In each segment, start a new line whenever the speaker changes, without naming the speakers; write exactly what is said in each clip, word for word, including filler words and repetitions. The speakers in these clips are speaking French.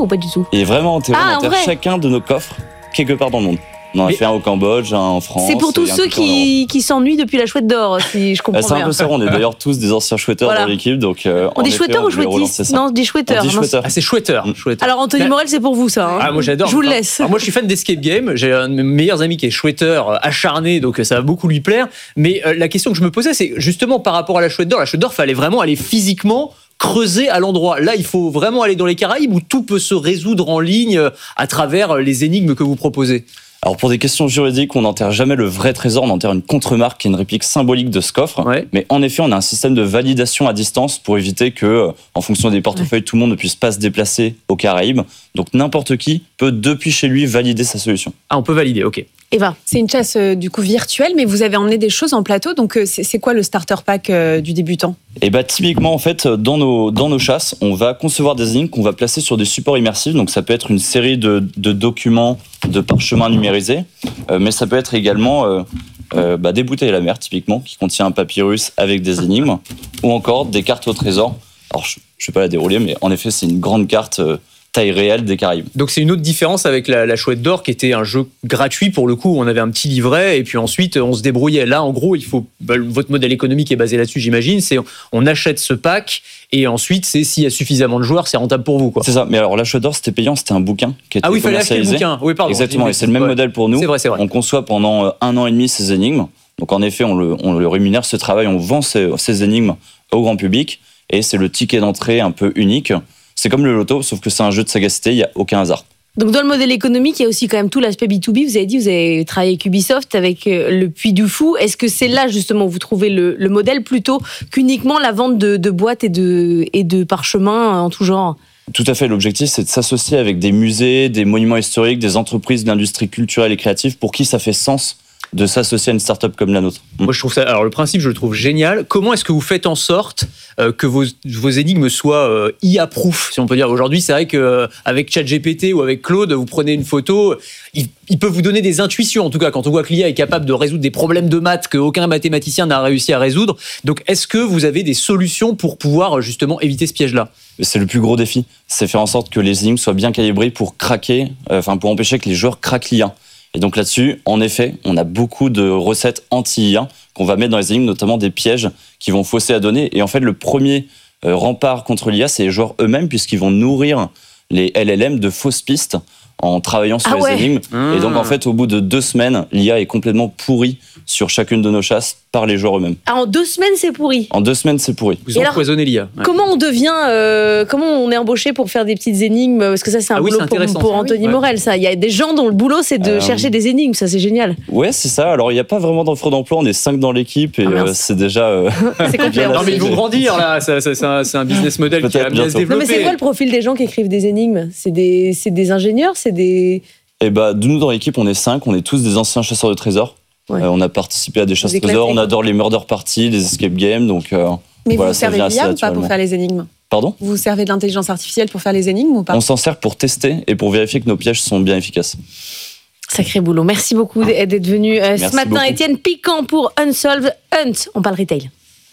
ou pas du tout?
Et vraiment en théorie,
Ah,
on
en
enterre
vrai
chacun de nos coffres quelque part dans le monde. On en a
Mais-
fait un au Cambodge, un en France.
C'est pour tous
et un
ceux
tout en Europe.
qui, qui s'ennuient depuis la chouette d'or, si je comprends
Ah, c'est un
bien.
peu ça, on est d'ailleurs tous des anciens chouetteurs
Voilà.
dans l'équipe. Donc, euh,
On
en
dit
effet,
chouetteurs
on
ou
voulait relancer
chouettistes?
ça.
Non, on dit chouetteurs.
On dit
Non,
chouetteurs.
Ah, c'est chouetteur.
Mm.
chouetteur.
Alors Anthony
Mais-
Morel, c'est pour vous ça. hein.
Ah, moi j'adore.
Je vous le
Enfin,
laisse.
alors, moi je suis fan d'escape game. J'ai un de mes meilleurs amis qui est chouetteur euh, acharné, donc euh, ça va beaucoup lui plaire. Mais euh, la question que je me posais, c'est justement par rapport à la chouette d'or. La chouette d'or, fallait vraiment aller physiquement creuser à l'endroit. Là, il faut vraiment aller dans les Caraïbes où tout peut se résoudre en ligne euh, à travers euh, les énigmes que vous proposez.
Alors pour des questions juridiques, on n'enterre jamais le vrai trésor, on enterre une contremarque qui est une réplique symbolique de ce coffre.
Ouais.
Mais en effet, on a un système de validation à distance pour éviter que, euh, en fonction des portefeuilles, tout le monde ne puisse pas se déplacer aux Caraïbes. Donc n'importe qui peut depuis chez lui valider sa solution.
Ah, on peut valider, ok.
Eva.
C'est une chasse euh, du coup virtuelle, mais vous avez emmené des choses en plateau. Donc euh, c'est, c'est quoi le starter pack euh, du débutant?
Et bah typiquement en fait dans nos dans nos chasses, on va concevoir des énigmes qu'on va placer sur des supports immersifs. Donc ça peut être une série de, de documents, de parchemins numérisés, euh, mais ça peut être également euh, euh, bah, des bouteilles à la mer typiquement qui contient un papyrus avec des énigmes, ou encore des cartes au trésor. Alors je, je vais pas la dérouler, mais en effet c'est une grande carte euh, taille réelle des Caraïbes.
Donc c'est une autre différence avec la, la chouette d'or qui était un jeu gratuit pour le coup, où on avait un petit livret et puis ensuite on se débrouillait. Là en gros, il faut bah, votre modèle économique est basé là-dessus, j'imagine, c'est on achète ce pack et ensuite c'est s'il y a suffisamment de joueurs, c'est rentable pour vous quoi.
C'est ça, mais alors la chouette d'or c'était payant, c'était un bouquin qui était
Ah oui, il fallait acheter le
commercialisé.
bouquin. Oui, pardon.
Exactement, et c'est le même
Ouais.
modèle pour nous.
C'est vrai, c'est vrai.
On conçoit pendant euh, un an et demi ces énigmes. Donc en effet, on le, on le rémunère ce travail, on vend ces, ces énigmes au grand public et c'est le ticket d'entrée un peu unique. C'est comme le loto, sauf que c'est un jeu de sagacité, il n'y a aucun hasard.
Donc dans le modèle économique, il y a aussi quand même tout l'aspect B deux B. Vous avez dit, vous avez travaillé avec Ubisoft, avec euh, le Puy du Fou. Est-ce que c'est là justement où vous trouvez le, le modèle plutôt qu'uniquement la vente de, de boîtes et de, et de parchemins en tout genre?
Tout à fait, l'objectif c'est de s'associer avec des musées, des monuments historiques, des entreprises de l'industrie culturelle et créative pour qui ça fait sens de s'associer à une start-up comme la nôtre.
Moi, je trouve ça. Alors, le principe, je le trouve génial. Comment est-ce que vous faites en sorte euh, que vos, vos énigmes soient euh, I A-proof, si on peut dire? Aujourd'hui, c'est vrai qu'avec ChatGPT ou avec Claude, vous prenez une photo, il, il peut vous donner des intuitions. En tout cas, quand on voit que l'I A est capable de résoudre des problèmes de maths qu'aucun mathématicien n'a réussi à résoudre. Donc, est-ce que vous avez des solutions pour pouvoir justement éviter ce piège-là?
C'est le plus gros défi, c'est faire en sorte que les énigmes soient bien calibrées pour craquer, euh, enfin pour empêcher que les joueurs craquent l'I A. Et donc là-dessus, en effet, on a beaucoup de recettes anti-I A qu'on va mettre dans les énigmes, notamment des pièges qui vont fausser la donnée. Et en fait, le premier euh, rempart contre l'I A, c'est les joueurs eux-mêmes, puisqu'ils vont nourrir les L L M de fausses pistes en travaillant sur
Ah
les
ouais.
énigmes.
Mmh.
Et donc en fait, au bout de deux semaines, l'I A est complètement pourrie sur chacune de nos chasses par les joueurs eux-mêmes.
Ah, en deux semaines, c'est pourri.
En deux semaines, c'est pourri.
Vous
Et alors,
empoisonnez l'I A. Ouais.
Comment on devient, euh, comment on est embauché pour faire des petites énigmes? Parce que ça, c'est un
Ah oui,
boulot
c'est
pour,
intéressant,
pour
ça.
Anthony
Ouais.
Morel. Ça, il y a des gens dont le boulot, c'est de
Euh,
chercher des énigmes. Ça, c'est génial.
Ouais, c'est ça. Alors, il n'y a pas vraiment d'offre d'emploi. On est cinq dans l'équipe et
Ah, mince.
euh, c'est déjà... euh,
C'est complet.
bien
Non, mais ils vont
c'est-
grandir là. Ça- ça- C'est un, c'est un business model qui
Peut-être
a bien à se
bientôt.
Non, mais
développer.
c'est quoi le profil des gens qui écrivent des énigmes? C'est des, c'est des ingénieurs, c'est des.
Et bah, de nous dans l'équipe, on est cinq. On est tous des anciens chasseurs de trésors.
Ouais.
Euh, on a participé à des chasses
éclatez,
trésors. On
quoi.
adore les murder parties, les escape games. Donc, euh,
Mais
voilà,
vous
ça
servez
vient
de
assez
l'I A ou pas
naturellement.
pour faire les énigmes?
Pardon.
Vous servez de l'intelligence artificielle pour faire les énigmes ou pas?
On s'en sert pour tester et pour vérifier que nos pièges sont bien efficaces.
Sacré boulot. Merci beaucoup d'être venu euh, ce
Merci
matin,
beaucoup.
Étienne Piquant pour Unsolved Hunt. On parle retail.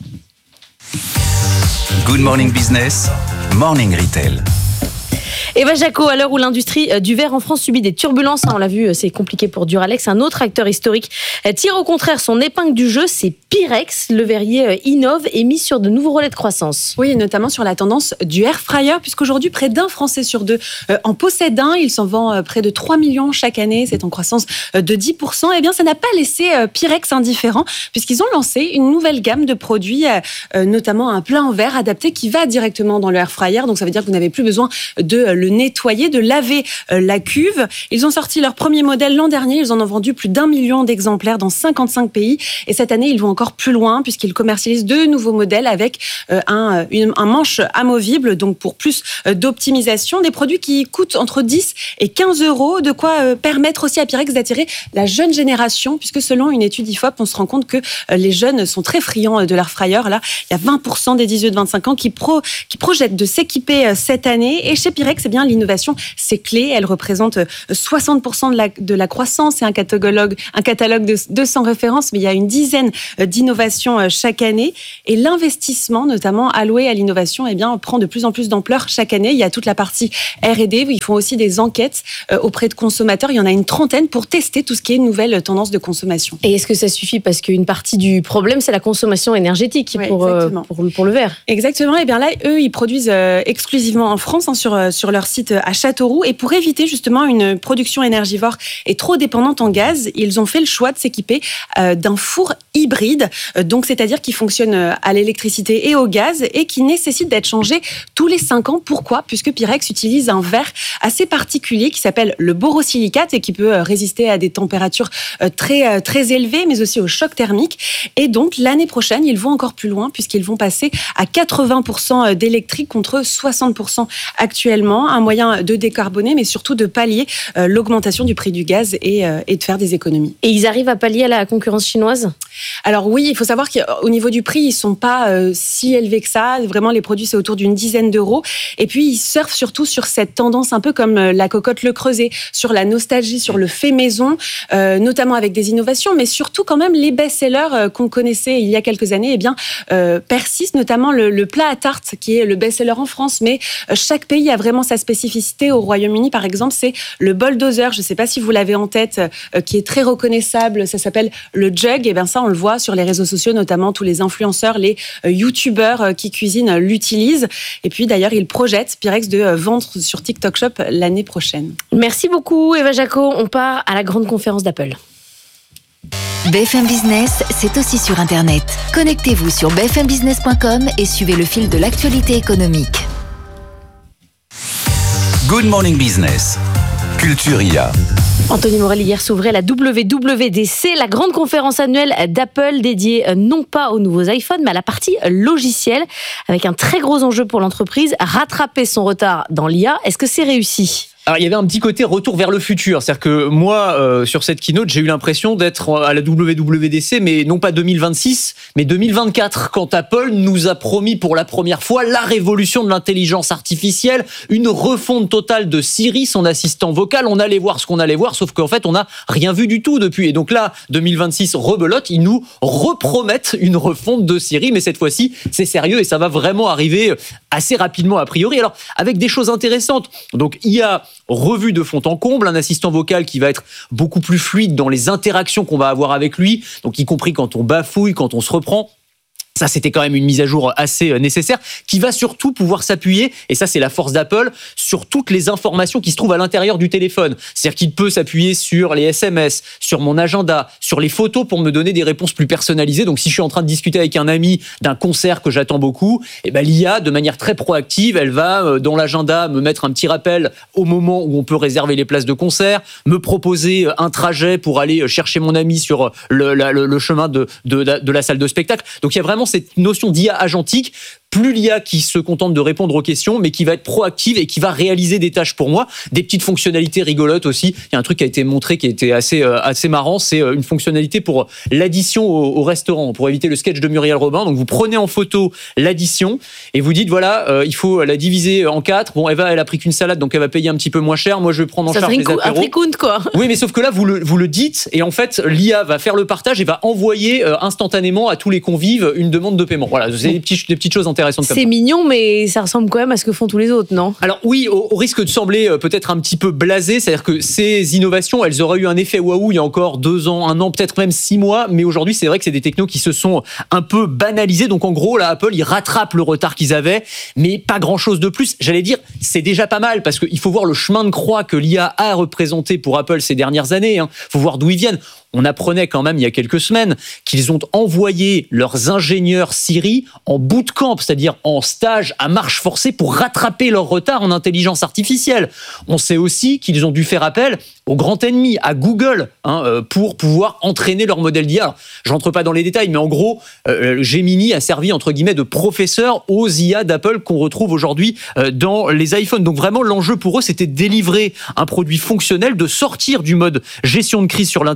Good Morning Business, Morning Retail.
Eva Jaco, à l'heure où l'industrie du verre en France subit des turbulences, on l'a vu, c'est compliqué pour Duralex. Un autre acteur historique tire au contraire son épingle du jeu, c'est Pyrex. Le verrier innove et mise sur de nouveaux relais de croissance.
Oui, et notamment sur la tendance du air fryer, puisqu'aujourd'hui, près d'un Français sur deux euh, en possède un. Il s'en vend euh, près de trois millions chaque année. C'est en croissance euh, de dix pour cent. Eh bien, ça n'a pas laissé euh, Pyrex indifférent, puisqu'ils ont lancé une nouvelle gamme de produits, euh, euh, notamment un plat en verre adapté qui va directement dans le air fryer. Donc, ça veut dire que vous n'avez plus besoin de euh, le nettoyer, de laver euh, la cuve. Ils ont sorti leur premier modèle l'an dernier. Ils en ont vendu plus d'un million d'exemplaires dans cinquante-cinq pays. Et cette année, ils vont encore plus loin puisqu'ils commercialisent deux nouveaux modèles avec euh, un, une, un manche amovible, donc pour plus euh, d'optimisation. Des produits qui coûtent entre dix et quinze euros, de quoi euh, permettre aussi à Pyrex d'attirer la jeune génération, puisque selon une étude I F O P, on se rend compte que euh, les jeunes sont très friands de l'air fryer. Là, il y a vingt pour cent des dix-huit vingt-cinq ans qui, pro, qui projettent de s'équiper euh, cette année. Et chez Pyrex, Pirex, eh bien, l'innovation, c'est clé. Elle représente soixante pour cent de la, de la croissance. C'est un catalogue, un catalogue de deux cents références, mais il y a une dizaine d'innovations chaque année. Et l'investissement, notamment alloué à l'innovation, eh bien, prend de plus en plus d'ampleur chaque année. Il y a toute la partie R et D. Ils font aussi des enquêtes auprès de consommateurs. Il y en a une trentaine pour tester tout ce qui est nouvelle tendance de consommation.
Et est-ce que ça suffit? Parce qu'une partie du problème, c'est la consommation énergétique
ouais,
pour, euh, pour, pour le verre.
Exactement. Et bien là, eux, ils produisent euh, exclusivement en France, hein, sur, euh, sur leur site à Châteauroux. Et pour éviter justement une production énergivore et trop dépendante en gaz, ils ont fait le choix de s'équiper euh, d'un four hybride. Euh, donc, c'est-à-dire qui fonctionne à l'électricité et au gaz et qui nécessite d'être changé tous les cinq ans. Pourquoi? Puisque Pirex utilise un verre assez particulier qui s'appelle le borosilicate et qui peut euh, résister à des températures euh, très, euh, très élevées, mais aussi au choc thermique. Et donc, l'année prochaine, ils vont encore plus loin puisqu'ils vont passer à quatre-vingts pour cent d'électrique contre soixante pour cent actuellement. Un moyen de décarboner, mais surtout de pallier euh, l'augmentation du prix du gaz et, euh, et de faire des économies.
Et ils arrivent à pallier à la concurrence chinoise?
Alors oui, il faut savoir qu'au niveau du prix, ils ne sont pas euh, si élevés que ça. Vraiment, les produits, c'est autour d'une dizaine d'euros. Et puis, ils surfent surtout sur cette tendance un peu comme euh, la cocotte Le Creuset, sur la nostalgie, sur le fait maison, euh, notamment avec des innovations, mais surtout quand même les best-sellers euh, qu'on connaissait il y a quelques années, eh bien, euh, persistent, notamment le, le plat à tarte, qui est le best-seller en France. Mais euh, chaque pays a vraiment sa spécificité. Au Royaume-Uni, par exemple, c'est le bulldozer. Je ne sais pas si vous l'avez en tête, euh, qui est très reconnaissable. Ça s'appelle le jug. Et bien ça, on le voit sur les réseaux sociaux, notamment tous les influenceurs, les euh, youtubeurs euh, qui cuisinent euh, l'utilisent. Et puis d'ailleurs, ils projettent Pirex de euh, vendre sur TikTok Shop l'année prochaine.
Merci beaucoup, Eva Jaco. On part à la grande conférence d'Apple.
B F M Business, c'est aussi sur Internet. Connectez-vous sur b f m business point com et suivez le fil de l'actualité économique.
Good Morning Business, Culture I A.
Anthony Morel, hier s'ouvrait la W W D C, la grande conférence annuelle d'Apple dédiée non pas aux nouveaux iPhones, mais à la partie logicielle, avec un très gros enjeu pour l'entreprise, rattraper son retard dans l'I A. Est-ce que c'est réussi ?
Alors, il y avait un petit côté retour vers le futur. C'est-à-dire que moi, euh, sur cette keynote, j'ai eu l'impression d'être à la W W D C, mais non pas deux mille vingt-six, mais deux mille vingt-quatre, quand Apple nous a promis pour la première fois la révolution de l'intelligence artificielle, une refonte totale de Siri, son assistant vocal. On allait voir ce qu'on allait voir, sauf qu'en fait, on n'a rien vu du tout depuis. Et donc là, deux mille vingt-six, rebelote, ils nous repromettent une refonte de Siri, mais cette fois-ci, c'est sérieux et ça va vraiment arriver assez rapidement a priori. Alors, avec des choses intéressantes. Donc, il y a revue de fond en comble, un assistant vocal qui va être beaucoup plus fluide dans les interactions qu'on va avoir avec lui, donc y compris quand on bafouille, quand on se reprend. Ça, c'était quand même une mise à jour assez nécessaire, qui va surtout pouvoir s'appuyer, et ça, c'est la force d'Apple, sur toutes les informations qui se trouvent à l'intérieur du téléphone. C'est-à-dire qu'il peut s'appuyer sur les S M S, sur mon agenda, sur les photos pour me donner des réponses plus personnalisées. Donc, si je suis en train de discuter avec un ami d'un concert que j'attends beaucoup, eh ben, l'I A, de manière très proactive, elle va, dans l'agenda, me mettre un petit rappel au moment où on peut réserver les places de concert, me proposer un trajet pour aller chercher mon ami sur le, la, le, le chemin de, de, de la salle de spectacle. Donc, il y a vraiment cette notion d'I A agentique, plus l'I A qui se contente de répondre aux questions, mais qui va être proactive et qui va réaliser des tâches pour moi. Des petites fonctionnalités rigolotes aussi. Il y a un truc qui a été montré qui a été assez, euh, assez marrant, c'est une fonctionnalité pour l'addition au, au restaurant, pour éviter le sketch de Muriel Robin. Donc vous prenez en photo l'addition et vous dites voilà, euh, il faut la diviser en quatre. Bon, Eva, elle a pris qu'une salade, donc elle va payer un petit peu moins cher. Moi, je vais prendre en
ça
charge les apéros.
Un prix compte, quoi.
Oui, mais sauf que là, vous le, vous le dites et en fait, l'I A va faire le partage et va envoyer euh, instantanément à tous les convives une demande de paiement. Voilà, c'est des, petits, des petites choses intéressantes comme ça.
C'est mignon, mais ça ressemble quand même à ce que font tous les autres, non ?
Alors oui, au, au risque de sembler euh, peut-être un petit peu blasé, c'est-à-dire que ces innovations, elles auraient eu un effet waouh il y a encore deux ans, un an, peut-être même six mois, mais aujourd'hui, c'est vrai que c'est des technos qui se sont un peu banalisés. Donc en gros, là, Apple, ils rattrapent le retard qu'ils avaient, mais pas grand-chose de plus. J'allais dire, c'est déjà pas mal, parce qu'il faut voir le chemin de croix que l'I A a représenté pour Apple ces dernières années. Il hein. faut voir d'où ils viennent. On apprenait quand même il y a quelques semaines qu'ils ont envoyé leurs ingénieurs Siri en bootcamp, c'est-à-dire en stage à marche forcée pour rattraper leur retard en intelligence artificielle. On sait aussi qu'ils ont dû faire appel au grand ennemi, à Google, hein, pour pouvoir entraîner leur modèle d'I A. Alors, je rentre pas dans les détails, mais en gros, euh, Gemini a servi entre guillemets de professeur aux I A d'Apple qu'on retrouve aujourd'hui euh, dans les iPhones. Donc vraiment, l'enjeu pour eux, c'était de délivrer un produit fonctionnel, de sortir du mode gestion de crise sur l'intelligence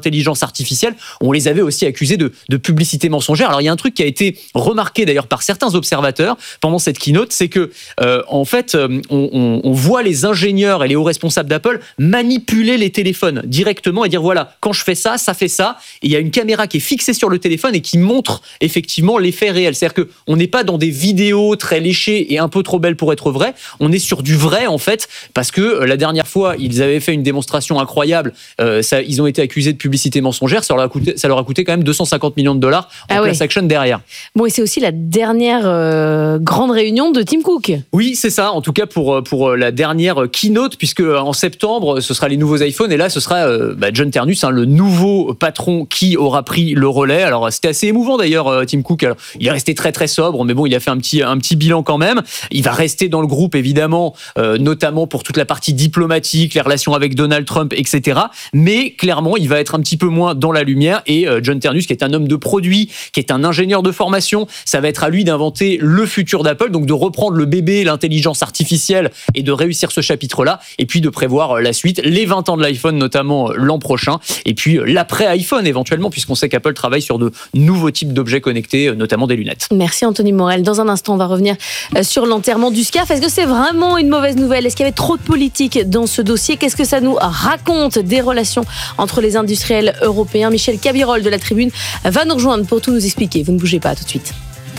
artificielle, on les avait aussi accusés de, de publicité mensongère. Alors il y a un truc qui a été remarqué d'ailleurs par certains observateurs pendant cette keynote, c'est que euh, en fait on, on, on voit les ingénieurs et les hauts responsables d'Apple manipuler les téléphones directement et dire voilà, quand je fais ça, ça fait ça. Et il y a une caméra qui est fixée sur le téléphone et qui montre effectivement l'effet réel. C'est-à-dire qu'on n'est pas dans des vidéos très léchées et un peu trop belles pour être vraies. On est sur du vrai en fait, parce que euh, la dernière fois ils avaient fait une démonstration incroyable. Euh, ça, ils ont été accusés de publicité mensongère. Ça leur a coûté, ça leur a coûté quand même deux cent cinquante millions de dollars en ah class ouais. action derrière.
Bon, et c'est aussi la dernière euh, grande réunion de Tim Cook.
Oui, c'est ça. En tout cas pour pour la dernière keynote, puisque en septembre ce sera les nouveaux iPhones et là ce sera euh, bah, John Ternus, hein, le nouveau patron qui aura pris le relais. Alors c'était assez émouvant d'ailleurs, euh, Tim Cook. Alors, il est resté très très sobre, mais bon, il a fait un petit un petit bilan quand même. Il va rester dans le groupe évidemment, euh, notamment pour toute la partie diplomatique, les relations avec Donald Trump, et cetera. Mais clairement, il va être un petit peu moins dans la lumière. Et euh, John Ternus, qui est un homme de produit, qui est un ingénieur de formation, ça va être à lui d'inventer le futur d'Apple, donc de reprendre le bébé, l'intelligence artificielle, et de réussir ce chapitre-là, et puis de prévoir la suite, les vingt ans de l'iPhone notamment l'an prochain, et puis l'après-iPhone éventuellement, puisqu'on sait qu'Apple travaille sur de nouveaux types d'objets connectés, notamment des lunettes.
Merci Anthony Morel. Dans un instant, on va revenir sur l'enterrement du SCAF. Est-ce que c'est vraiment une mauvaise nouvelle ? Est-ce qu'il y avait trop de politique dans ce dossier ? Qu'est-ce que ça nous raconte des relations entre les industriels européens ? Michel Cabirol de la Tribune va nous rejoindre pour tout nous expliquer. Vous ne bougez pas, à tout de suite.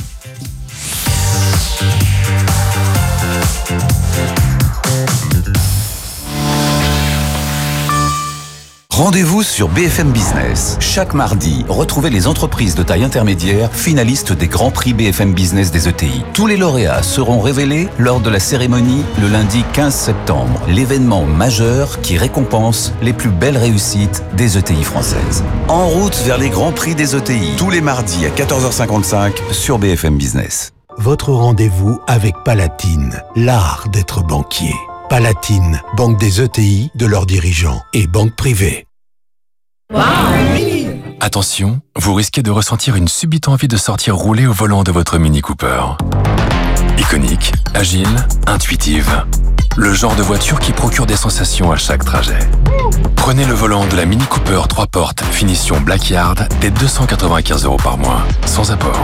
Rendez-vous sur B F M Business. Chaque mardi, retrouvez les entreprises de taille intermédiaire finalistes des grands prix B F M Business des E T I. Tous les lauréats seront révélés lors de la cérémonie le lundi quinze septembre. L'événement majeur qui récompense les plus belles réussites des E T I françaises. En route vers les grands prix des E T I. Tous les mardis à quatorze heures cinquante-cinq sur B F M Business.
Votre rendez-vous avec Palatine, l'art d'être banquier. Palatine, banque des E T I, de leurs dirigeants et banque privée.
Wow. Attention, vous risquez de ressentir une subite envie de sortir rouler au volant de votre Mini Cooper. Iconique, agile, intuitive. Le genre de voiture qui procure des sensations à chaque trajet. Prenez le volant de la Mini Cooper trois portes, finition Blackyard, dès deux cent quatre-vingt-quinze euros par mois, sans apport.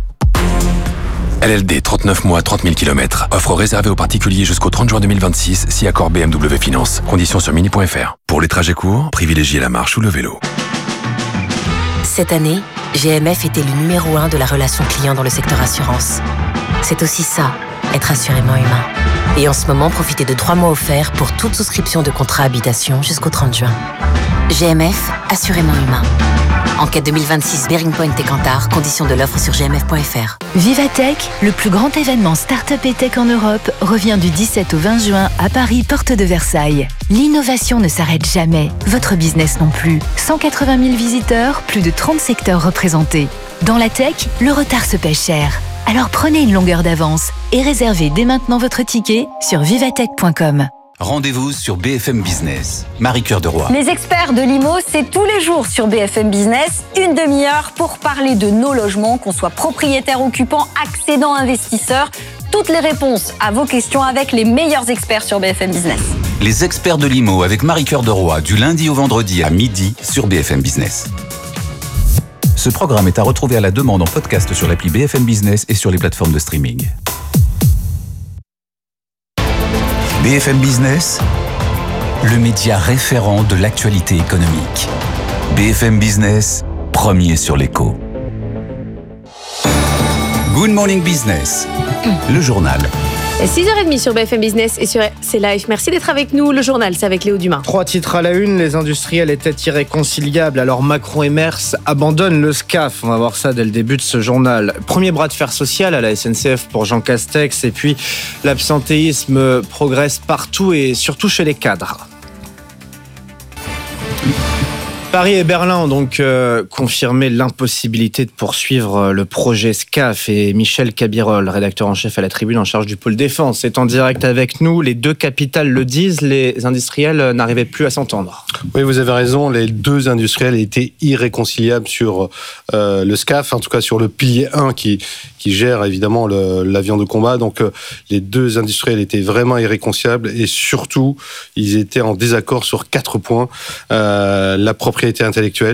L L D, trente-neuf mois, trente mille kilomètres. Offre réservée aux particuliers jusqu'au trente juin deux mille vingt-six, si accord B M W Finance. Conditions sur mini point f r. Pour les trajets courts, privilégiez la marche ou le vélo.
Cette année, G M F était le numéro un de la relation client dans le secteur assurance. C'est aussi ça, être assurément humain. Et en ce moment, profitez de trois mois offerts pour toute souscription de contrat habitation jusqu'au trente juin. G M F, assurément humain. Enquête deux mille vingt-six, Bearing Point et Kantar, conditions de l'offre sur g m f point f r.
Vivatech, le plus grand événement start-up et tech en Europe, revient du dix-sept au vingt juin à Paris, porte de Versailles. L'innovation ne s'arrête jamais, votre business non plus. cent quatre-vingt mille visiteurs, plus de trente secteurs représentés. Dans la tech, le retard se paie cher. Alors prenez une longueur d'avance et réservez dès maintenant votre ticket sur vivatech point com.
Rendez-vous sur B F M Business. Marie-Cœur de Roy.
Les experts de l'I M O, c'est tous les jours sur B F M Business. Une demi-heure pour parler de nos logements, qu'on soit propriétaire, occupant, accédant, investisseur. Toutes les réponses à vos questions avec les meilleurs experts sur B F M Business.
Les experts de l'I M O avec Marie-Cœur de Roy, du lundi au vendredi à midi sur B F M Business. Ce programme est à retrouver à la demande en podcast sur l'appli B F M Business et sur les plateformes de streaming. B F M Business, le média référent de l'actualité économique. B F M Business, premier sur l'écho. Good Morning Business, le journal.
six heures trente sur B F M Business et sur C Live. Merci d'être avec nous. Le journal, c'est avec Léo Dumas.
Trois titres à la une. Les industriels étaient irréconciliables. Alors Macron et Merz abandonnent le SCAF. On va voir ça dès le début de ce journal. Premier bras de fer social à la S N C F pour Jean Castex. Et puis l'absentéisme progresse partout et surtout chez les cadres. Paris et Berlin ont donc euh, confirmé l'impossibilité de poursuivre le projet SCAF et Michel Cabirol, rédacteur en chef à la Tribune en charge du pôle défense, est en direct avec nous. Les deux capitales le disent, les industriels n'arrivaient plus à s'entendre.
Oui, vous avez raison, les deux industriels étaient irréconciliables sur euh, le SCAF, en tout cas sur le pilier un qui, qui gère évidemment le, l'avion de combat. Donc euh, les deux industriels étaient vraiment irréconciliables et surtout, ils étaient en désaccord sur quatre points. Euh, la propriété intellectuelle,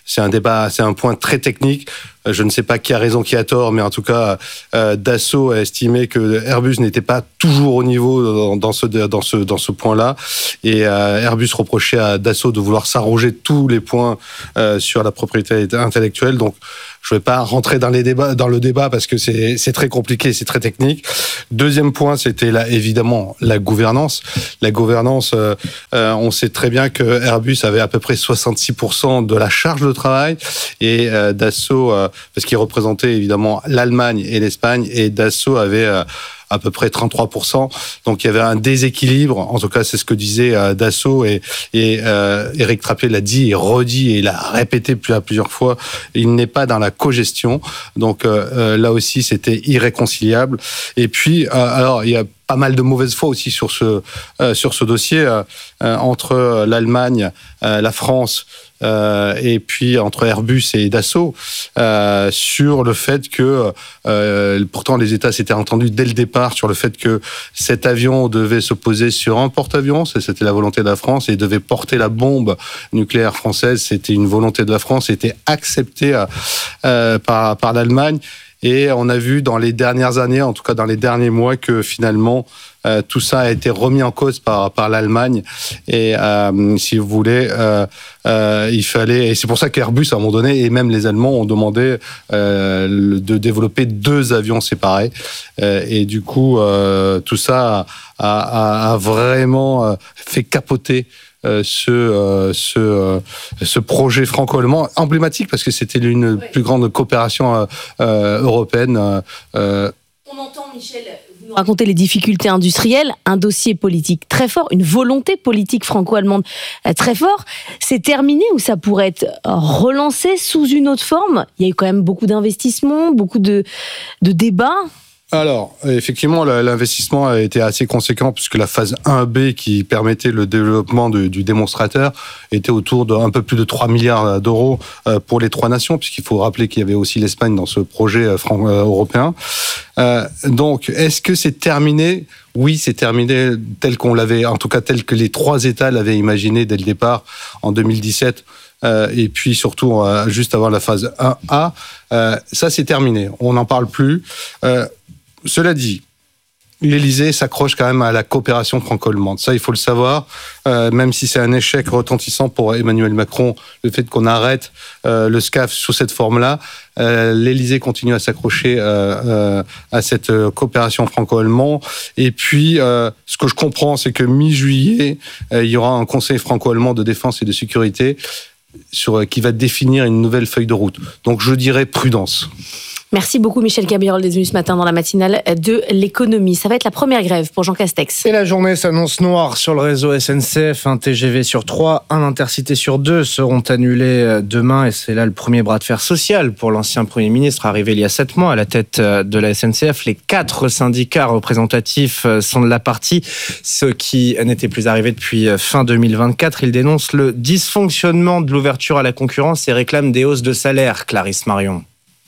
c'est un débat, c'est un point très technique. Je ne sais pas qui a raison, qui a tort, mais en tout cas, euh, Dassault a estimé que Airbus n'était pas toujours au niveau dans, dans ce dans ce dans ce point-là, et euh, Airbus reprochait à Dassault de vouloir s'arroger tous les points euh, sur la propriété intellectuelle. Donc, je ne vais pas rentrer dans les débats, dans le débat parce que c'est c'est très compliqué, c'est très technique. Deuxième point, c'était là évidemment la gouvernance. La gouvernance, euh, euh, on sait très bien que Airbus avait à peu près soixante-six pour cent de la charge de travail, et euh, Dassault, euh, parce qu'il représentait évidemment l'Allemagne et l'Espagne, et Dassault avait euh, à peu près trente-trois pour cent. Donc il y avait un déséquilibre. En tout cas, c'est ce que disait euh, Dassault, et, et euh, Éric Trappier l'a dit et redit et il l'a répété plusieurs, plusieurs fois. Il n'est pas dans la cogestion. Donc euh, là aussi, c'était irréconciliable. Et puis, euh, alors il y a pas mal de mauvaise foi aussi sur ce euh, sur ce dossier euh, euh, entre l'Allemagne, euh, la France. Euh, et puis entre Airbus et Dassault, euh, sur le fait que euh, pourtant les États s'étaient entendus dès le départ sur le fait que cet avion devait se poser sur un porte-avions, c'était la volonté de la France, et devait porter la bombe nucléaire française, c'était une volonté de la France, c'était accepté euh, par par l'Allemagne. Et on a vu dans les dernières années, en tout cas dans les derniers mois, que finalement euh, tout ça a été remis en cause par par l'Allemagne. Et euh, si vous voulez, euh, euh, il fallait, et c'est pour ça qu'Airbus à un moment donné, et même les Allemands ont demandé euh, de développer deux avions séparés. Euh, et du coup, euh, tout ça a, a, a vraiment fait capoter Euh, ce euh, ce euh, ce projet franco-allemand emblématique, parce que c'était l'une des plus grandes coopérations euh, euh, européennes. Euh,
On entend, Michel, vous nous raconter les difficultés industrielles, un dossier politique très fort, une volonté politique franco-allemande très fort. C'est terminé ou ça pourrait être relancé sous une autre forme? Il y a eu quand même beaucoup d'investissements, beaucoup de de débats.
Alors, effectivement, l'investissement a été assez conséquent puisque la phase un B qui permettait le développement de, du démonstrateur était autour d'un peu plus de trois milliards d'euros pour les trois nations, puisqu'il faut rappeler qu'il y avait aussi l'Espagne dans ce projet européen. Euh, donc, est-ce que c'est terminé? Oui, c'est terminé tel qu'on l'avait, en tout cas tel que les trois États l'avaient imaginé dès le départ en deux mille dix-sept. Euh, et puis surtout euh, juste avant la phase un A, euh, ça c'est terminé. On n'en parle plus. Euh, Cela dit, l'Élysée s'accroche quand même à la coopération franco-allemande. Ça, il faut le savoir. Euh, même si c'est un échec retentissant pour Emmanuel Macron, le fait qu'on arrête euh, le SCAF sous cette forme-là, euh, l'Élysée continue à s'accrocher euh, euh, à cette coopération franco-allemande. Et puis, euh, ce que je comprends, c'est que mi-juillet, euh, il y aura un conseil franco-allemand de défense et de sécurité sur, qui va définir une nouvelle feuille de route. Donc, je dirais prudence.
Merci beaucoup Michel Cabirol d'être venu ce matin dans la matinale de l'économie. Ça va être la première grève pour Jean Castex.
Et la journée s'annonce noire sur le réseau S N C F. Un T G V sur trois, un Intercité sur deux seront annulés demain. Et c'est là le premier bras de fer social pour l'ancien Premier ministre arrivé il y a sept mois à la tête de la S N C F. Les quatre syndicats représentatifs sont de la partie, ceux qui n'étaient plus arrivés depuis fin deux mille vingt-quatre. Ils dénoncent le dysfonctionnement de l'ouverture à la concurrence et réclament des hausses de salaire. Clarisse Marion.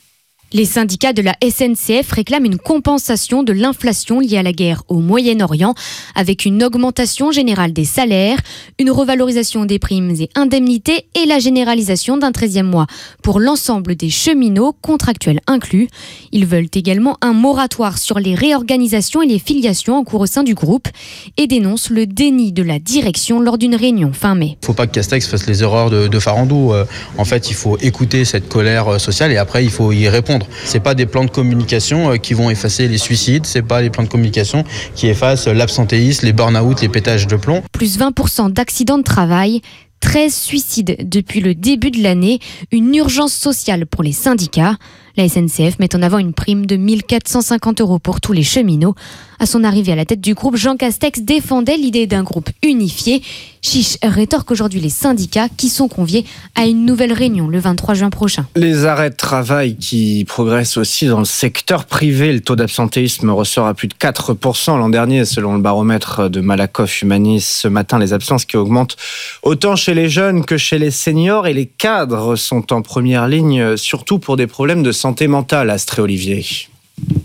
Les syndicats de la S N C F réclament une compensation de l'inflation liée à la guerre au Moyen-Orient, avec une augmentation générale des salaires, une revalorisation des primes et indemnités et la généralisation d'un treizième mois pour l'ensemble des cheminots, contractuels inclus. Ils veulent également un moratoire sur les réorganisations et les filiations en cours au sein du groupe et dénoncent le déni de la direction lors d'une réunion fin mai.
Il ne faut pas que Castex fasse les erreurs de, de Farandou. En fait, il faut écouter cette colère sociale et après, il faut y répondre. C'est pas des plans de communication qui vont effacer les suicides, c'est pas des plans de communication qui effacent l'absentéisme, les burn-out, les pétages de plomb.
Plus vingt pour cent d'accidents de travail, treize suicides depuis le début de l'année, une urgence sociale pour les syndicats. La S N C F met en avant une prime de mille quatre cent cinquante euros pour tous les cheminots. À son arrivée à la tête du groupe, Jean Castex défendait l'idée d'un groupe unifié. Chiche rétorque aujourd'hui les syndicats qui sont conviés à une nouvelle réunion le vingt-trois juin prochain.
Les arrêts de travail qui progressent aussi dans le secteur privé. Le taux d'absentéisme ressort à plus de quatre pour cent l'an dernier, selon le baromètre de Malakoff Humanis. Ce matin, les absences qui augmentent autant chez les jeunes que chez les seniors, et les cadres sont en première ligne, surtout pour des problèmes de santé mentale, Astrée Olivier.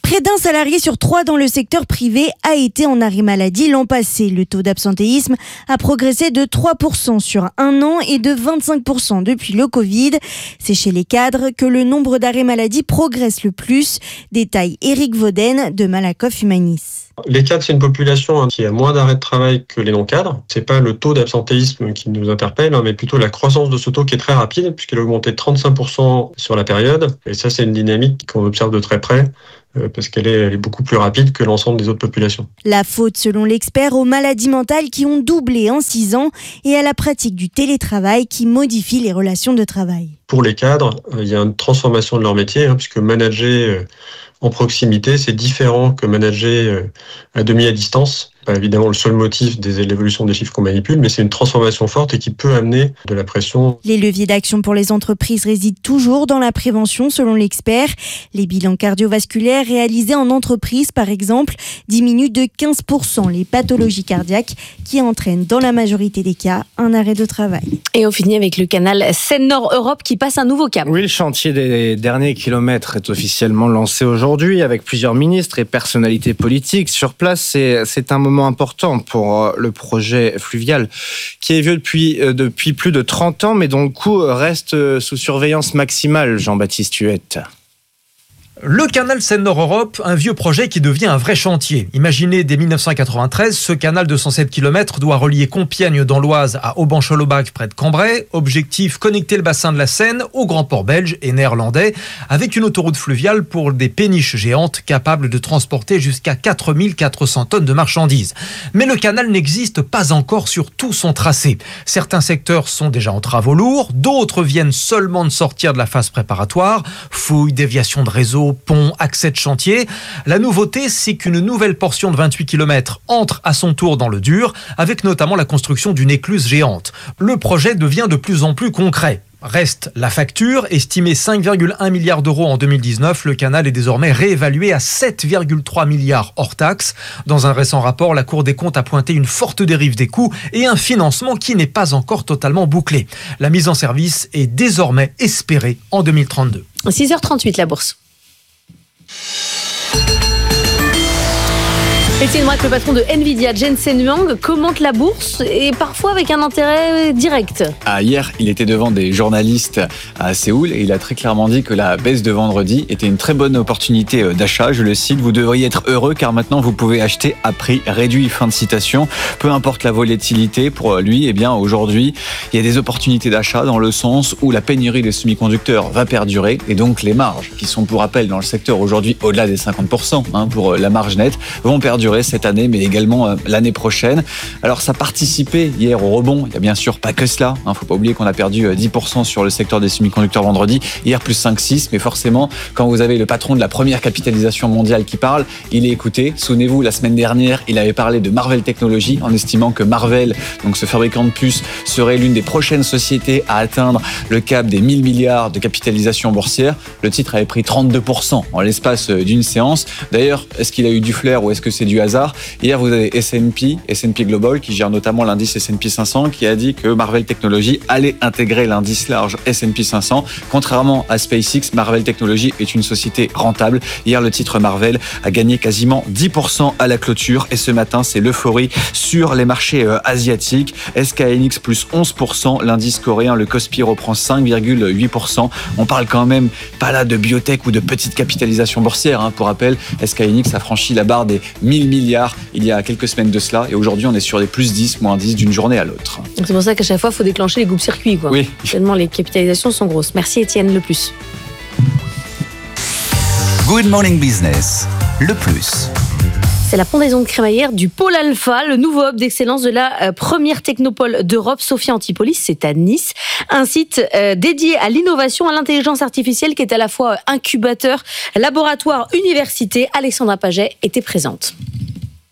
Près d'un salarié sur trois dans le secteur privé a été en arrêt maladie l'an passé. Le taux d'absentéisme a progressé de trois pour cent sur un an et de vingt-cinq pour cent depuis le Covid. C'est chez les cadres que le nombre d'arrêts maladie progresse le plus. Détaille Éric Vaudaine de Malakoff Humanis.
Les cadres, c'est une population qui a moins d'arrêts de travail que les non-cadres. C'est pas le taux d'absentéisme qui nous interpelle, mais plutôt la croissance de ce taux qui est très rapide, puisqu'il a augmenté de trente-cinq pour cent sur la période. Et ça, c'est une dynamique qu'on observe de très près, parce qu'elle est, elle est beaucoup plus rapide que l'ensemble des autres populations.
La faute, selon l'expert, aux maladies mentales qui ont doublé en six ans et à la pratique du télétravail qui modifie les relations de travail.
Pour les cadres, il y a une transformation de leur métier, hein, puisque manager en proximité, c'est différent que manager à demi à distance. Pas évidemment le seul motif de l'évolution des chiffres qu'on manipule, mais c'est une transformation forte et qui peut amener de la pression.
Les leviers d'action pour les entreprises résident toujours dans la prévention, selon l'expert. Les bilans cardiovasculaires réalisés en entreprise, par exemple, diminuent de quinze pour cent les pathologies cardiaques qui entraînent dans la majorité des cas un arrêt de travail.
Et on finit avec le canal Seine-Nord-Europe qui passe un nouveau cap.
Oui, le chantier des derniers kilomètres est officiellement lancé aujourd'hui avec plusieurs ministres et personnalités politiques sur place. C'est, c'est un moment important pour le projet fluvial qui est vieux depuis, depuis plus de trente ans mais dont le coût reste sous surveillance maximale. Jean-Baptiste Huette.
Le canal Seine-Nord-Europe, un vieux projet qui devient un vrai chantier. Imaginé dès dix-neuf cent quatre-vingt-treize, ce canal de cent sept kilomètres doit relier Compiègne dans l'Oise à Auban-Chollebac près de Cambrai. Objectif, connecter le bassin de la Seine au grand port belge et néerlandais avec une autoroute fluviale pour des péniches géantes capables de transporter jusqu'à quatre mille quatre cents tonnes de marchandises. Mais le canal n'existe pas encore sur tout son tracé. Certains secteurs sont déjà en travaux lourds, d'autres viennent seulement de sortir de la phase préparatoire. Fouilles, déviation de réseau, pont, accès de chantier. La nouveauté, c'est qu'une nouvelle portion de vingt-huit kilomètres entre à son tour dans le dur, avec notamment la construction d'une écluse géante. Le projet devient de plus en plus concret. Reste la facture, estimée cinq virgule un milliards d'euros en deux mille dix-neuf, le canal est désormais réévalué à sept virgule trois milliards hors taxes. Dans un récent rapport, la Cour des comptes a pointé une forte dérive des coûts et un financement qui n'est pas encore totalement bouclé. La mise en service est désormais espérée en deux mille trente-deux.
six heures trente-huit, la bourse. Étienne Braque, le patron de Nvidia, Jensen Huang, commente la bourse et parfois avec un intérêt direct.
Ah, hier, il était devant des journalistes à Séoul et il a très clairement dit que la baisse de vendredi était une très bonne opportunité d'achat. Je le cite, vous devriez être heureux car maintenant vous pouvez acheter à prix réduit. Fin de citation. Peu importe la volatilité pour lui, eh bien aujourd'hui, il y a des opportunités d'achat dans le sens où la pénurie des semi-conducteurs va perdurer et donc les marges qui sont pour rappel dans le secteur aujourd'hui au-delà des cinquante pour cent hein, pour la marge nette vont perdurer cette année mais également euh, l'année prochaine. Alors ça participait hier au rebond, il n'y a bien sûr pas que cela, il hein, ne faut pas oublier qu'on a perdu euh, dix pour cent sur le secteur des semi-conducteurs vendredi, hier plus cinq six, mais forcément quand vous avez le patron de la première capitalisation mondiale qui parle, il est écouté. Souvenez-vous, la semaine dernière, il avait parlé de Marvell Technologies en estimant que Marvell, donc ce fabricant de puces, serait l'une des prochaines sociétés à atteindre le cap des mille milliards de capitalisation boursière. Le titre avait pris trente-deux pour cent en l'espace d'une séance. D'ailleurs, est-ce qu'il a eu du flair ou est-ce que c'est du hasard? Hier, vous avez S and P, S and P Global, qui gère notamment l'indice S and P cinq cents, qui a dit que Marvell Technologies allait intégrer l'indice large S and P cinq cents. Contrairement à SpaceX, Marvell Technologies est une société rentable. Hier, le titre Marvell a gagné quasiment dix pour cent à la clôture. Et ce matin, c'est l'euphorie sur les marchés euh, asiatiques. S K N X plus onze pour cent. L'indice coréen, le Kospi, reprend cinq virgule huit pour cent. On parle quand même pas là de biotech ou de petite capitalisation boursière. Hein. Pour rappel, S K N X a franchi la barre des mille milliards il y a quelques semaines de cela et aujourd'hui on est sur des plus dix, moins dix d'une journée à l'autre.
Donc c'est pour ça qu'à chaque fois il faut déclencher les coupes-circuits quoi.
Oui.
Tellement les capitalisations sont grosses. Merci Étienne, le plus.
Good Morning Business, le plus.
C'est la pendaison de crémaillère du Pôle Alpha, le nouveau hub d'excellence de la première technopole d'Europe, Sophia Antipolis, c'est à Nice. Un site euh, dédié à l'innovation, à l'intelligence artificielle qui est à la fois incubateur, laboratoire, université. Alexandra Paget était présente.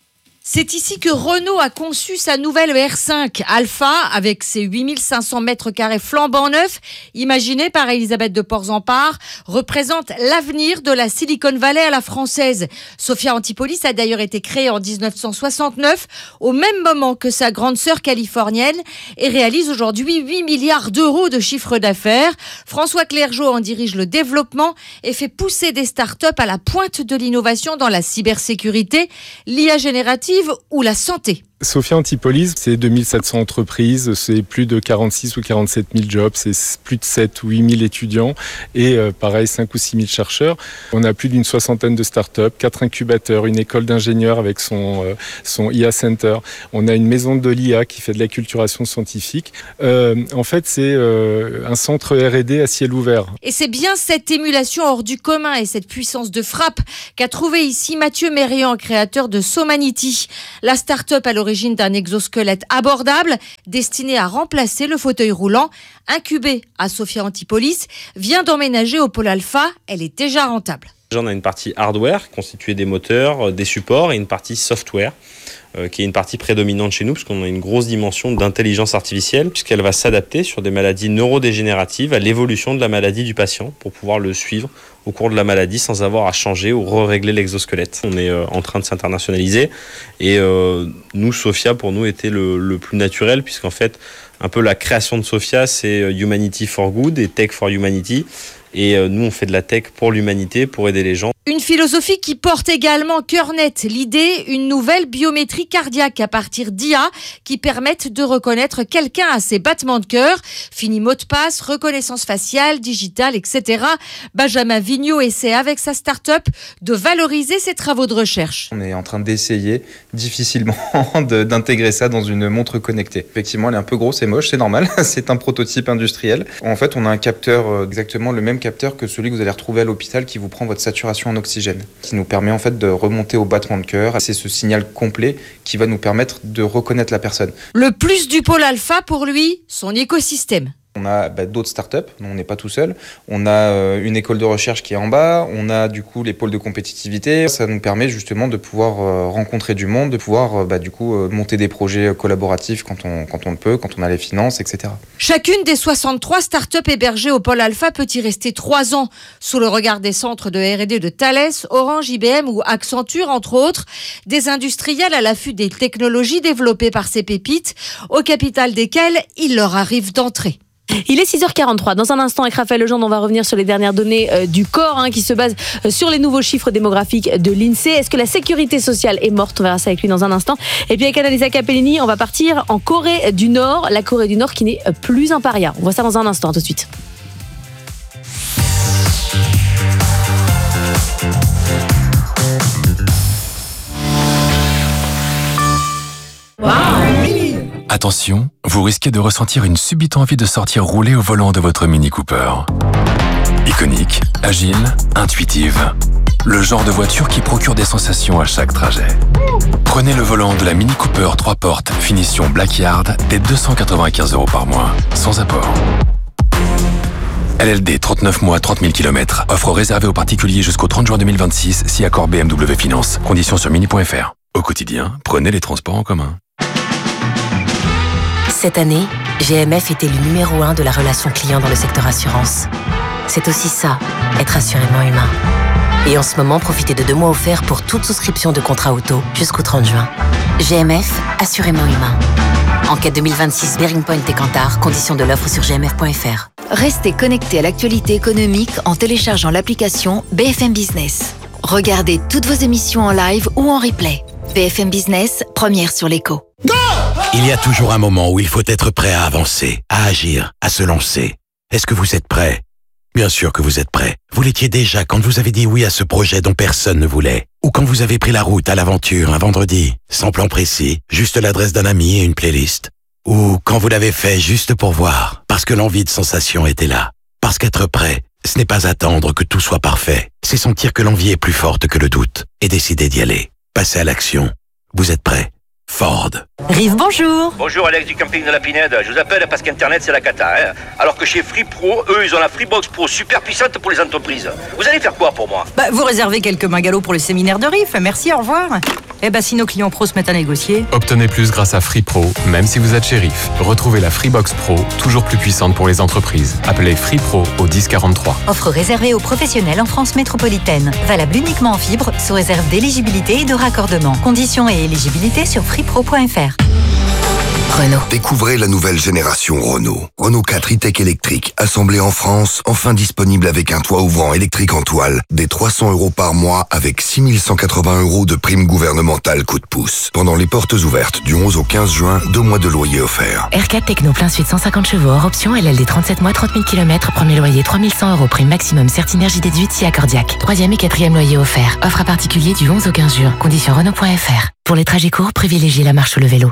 C'est ici que Renault a conçu sa nouvelle E R cinq Alpha avec ses huit mille cinq cents mètres carrés flambant neufs, imaginé par Elisabeth de Porzampar, représente l'avenir de la Silicon Valley à la française. Sophia Antipolis a d'ailleurs été créée en dix-neuf cent soixante-neuf, au même moment que sa grande sœur californienne, et réalise aujourd'hui huit milliards d'euros de chiffre d'affaires. François Clergeau en dirige le développement et fait pousser des startups à la pointe de l'innovation dans la cybersécurité, l'I A générative ou la santé.
Sophia Antipolis, c'est deux mille sept cents entreprises, c'est plus de quarante-six ou quarante-sept mille jobs, c'est plus de sept ou huit mille étudiants et euh, pareil cinq ou six mille chercheurs. On a plus d'une soixantaine de startups, quatre incubateurs, une école d'ingénieurs avec son, euh, son I A Center. On a une maison de l'I A qui fait de l'acculturation scientifique. Euh, en fait, c'est euh, un centre R et D à ciel ouvert.
Et c'est bien cette émulation hors du commun et cette puissance de frappe qu'a trouvé ici Mathieu Mérian, créateur de Somanity. La start-up à l'origine d'un exosquelette abordable destiné à remplacer le fauteuil roulant, incubé à Sophia Antipolis, vient d'emménager au pôle Alpha. Elle est déjà rentable.
On a une partie hardware constituée des moteurs, des supports et une partie software euh, qui est une partie prédominante chez nous puisqu'on a une grosse dimension d'intelligence artificielle puisqu'elle va s'adapter sur des maladies neurodégénératives à l'évolution de la maladie du patient pour pouvoir le suivre au cours de la maladie sans avoir à changer ou re-régler l'exosquelette. On est euh, en train de s'internationaliser et euh, nous, Sophia, pour nous, était le, le plus naturel puisqu'en fait, un peu la création de Sophia, c'est Humanity for Good et Tech for Humanity. Et euh, nous, on fait de la tech pour l'humanité, pour aider les gens.
Une philosophie qui porte également cœur net l'idée, une nouvelle biométrie cardiaque à partir d'I A qui permettent de reconnaître quelqu'un à ses battements de cœur. Fini mot de passe, reconnaissance faciale, digitale, et cetera. Benjamin Vigneault essaie avec sa start-up de valoriser ses travaux de recherche.
On est en train d'essayer difficilement de, d'intégrer ça dans une montre connectée. Effectivement, elle est un peu grosse et moche, c'est normal. C'est un prototype industriel. En fait, on a un capteur, exactement le même capteur que celui que vous allez retrouver à l'hôpital qui vous prend votre saturation en oxygène, qui nous permet en fait de remonter au battement de cœur. C'est ce signal complet qui va nous permettre de reconnaître la personne.
Le plus du pôle Alpha pour lui, son écosystème.
On a bah, d'autres startups, on n'est pas tout seul. On a euh, une école de recherche qui est en bas, on a du coup les pôles de compétitivité. Ça nous permet justement de pouvoir euh, rencontrer du monde, de pouvoir euh, bah, du coup euh, monter des projets collaboratifs quand on, quand on le peut, quand on a les finances, et cetera.
Chacune des soixante-trois startups hébergées au pôle Alpha peut y rester trois ans, sous le regard des centres de R et D de Thales, Orange, I B M ou Accenture, entre autres. Des industriels à l'affût des technologies développées par ces pépites, au capital desquelles il leur arrive d'entrer.
Il est six heures quarante-trois. Dans un instant, avec Raphaël Legendre, on va revenir sur les dernières données euh, du corps hein, qui se basent euh, sur les nouveaux chiffres démographiques de l'INSEE. Est-ce que la sécurité sociale est morte? On verra ça avec lui dans un instant. Et puis avec Annalisa Capellini, on va partir en Corée du Nord. La Corée du Nord qui n'est plus un paria. On voit ça dans un instant, tout de suite.
Attention, vous risquez de ressentir une subite envie de sortir rouler au volant de votre Mini Cooper. Iconique, agile, intuitive. Le genre de voiture qui procure des sensations à chaque trajet. Prenez le volant de la Mini Cooper trois portes, finition Blackyard, dès deux cent quatre-vingt-quinze euros par mois, sans apport. L L D, trente-neuf mois, trente mille kilomètres. Offre réservée aux particuliers jusqu'au trente juin deux mille vingt-six, si accord B M W Finance. Conditions sur mini point f r. Au quotidien, prenez les transports en commun.
Cette année, G M F était le numéro un de la relation client dans le secteur assurance. C'est aussi ça, être assurément humain. Et en ce moment, profitez de deux mois offerts pour toute souscription de contrat auto jusqu'au trente juin. G M F, assurément humain. Enquête deux mille vingt-six, Bearing Point et Kantar, conditions de l'offre sur g m f point f r.
Restez connectés à l'actualité économique en téléchargeant l'application B F M Business. Regardez toutes vos émissions en live ou en replay. B F M Business, première sur l'écho.
Il y a toujours un moment où il faut être prêt à avancer, à agir, à se lancer. Est-ce que vous êtes prêt? Bien sûr que vous êtes prêt. Vous l'étiez déjà quand vous avez dit oui à ce projet dont personne ne voulait. Ou quand vous avez pris la route à l'aventure un vendredi, sans plan précis, juste l'adresse d'un ami et une playlist. Ou quand vous l'avez fait juste pour voir, parce que l'envie de sensation était là. Parce qu'être prêt, ce n'est pas attendre que tout soit parfait. C'est sentir que l'envie est plus forte que le doute et décider d'y aller. Passer à l'action. Vous êtes prêt? Ford.
Rive, bonjour.
Bonjour Alex du camping de la Pinède. Je vous appelle parce qu'Internet c'est la cata. Hein. Alors que chez Free Pro, eux ils ont la Freebox Pro super puissante pour les entreprises. Vous allez faire quoi pour moi?
Bah, vous réservez quelques magalos pour le séminaire de Rive. Merci, au revoir.
Eh ben, si nos clients pros se mettent à négocier...
Obtenez plus grâce à Free Pro, même si vous êtes shérif. Retrouvez la Freebox Pro, toujours plus puissante pour les entreprises. Appelez Free Pro au dix quarante-trois.
Offre réservée aux professionnels en France métropolitaine. Valable uniquement en fibre, sous réserve d'éligibilité et de raccordement. Conditions et éligibilité sur freepro point f r.
Renault. Découvrez la nouvelle génération Renault. Renault quatre e-tech électrique, assemblé en France, enfin disponible avec un toit ouvrant électrique en toile, des trois cents euros par mois avec six mille cent quatre-vingts euros de prime gouvernementale coup de pouce. Pendant les portes ouvertes du onze au quinze juin, deux mois de loyer offert.
R quatre Techno plein sud cent cinquante chevaux hors option, L L D trente-sept mois, trente mille kilomètres, premier loyer trois mille cent euros, prime maximum Certinergie déduite si accordiaque. Troisième et quatrième loyer offert. Offre à particulier du onze au quinze juin. Conditions Renault point f r. Pour les trajets courts, privilégiez la marche ou le vélo.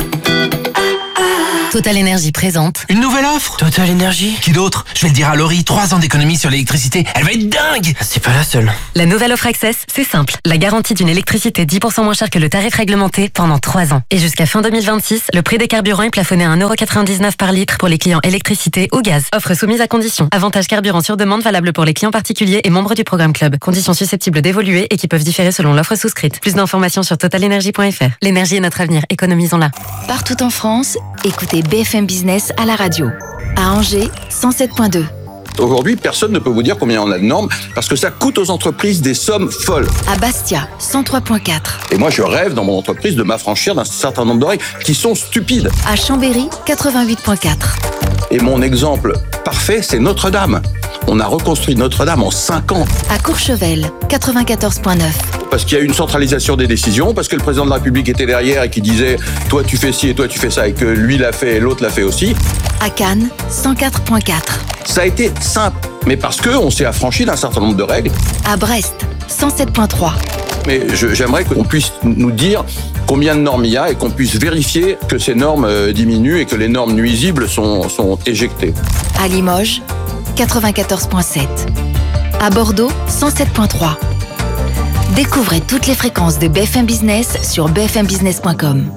Total Énergie présente.
Une nouvelle offre Total Énergie. Qui d'autre? Je vais le dire à Laurie, trois ans d'économie sur l'électricité. Elle va être dingue. C'est pas la seule.
La nouvelle offre Access, c'est simple. La garantie d'une électricité dix pour cent moins chère que le tarif réglementé pendant trois ans. Et jusqu'à fin deux mille vingt-six, le prix des carburants est plafonné à un euro quatre-vingt-dix-neuf par litre pour les clients électricité ou gaz. Offre soumise à conditions. Avantage carburant sur demande valable pour les clients particuliers et membres du programme Club. Conditions susceptibles d'évoluer et qui peuvent différer selon l'offre souscrite. Plus d'informations sur total énergie point f r. L'énergie est notre avenir. Économisons-la.
Partout en France, écoutez B F M Business à la radio. À Angers, cent sept virgule deux.
Aujourd'hui, personne ne peut vous dire combien on a de normes parce que ça coûte aux entreprises des sommes folles.
À Bastia, cent trois virgule quatre.
Et moi, je rêve dans mon entreprise de m'affranchir d'un certain nombre de règles qui sont stupides.
À Chambéry, quatre-vingt-huit virgule quatre.
Et mon exemple parfait, c'est Notre-Dame. On a reconstruit Notre-Dame en cinq ans.
À Courchevel, quatre-vingt-quatorze virgule neuf.
Parce qu'il y a une centralisation des décisions, parce que le président de la République était derrière et qui disait « toi tu fais ci et toi tu fais ça » et que lui l'a fait et l'autre l'a fait aussi.
À Cannes, cent quatre virgule quatre.
Ça a été simple, mais parce qu'on s'est affranchi d'un certain nombre de règles.
À Brest, cent sept virgule trois.
Mais je, j'aimerais qu'on puisse nous dire combien de normes il y a et qu'on puisse vérifier que ces normes diminuent et que les normes nuisibles sont, sont éjectées.
À Limoges, quatre-vingt-quatorze virgule sept. À Bordeaux, cent sept virgule trois. Découvrez toutes les fréquences de B F M Business sur b f m business point com.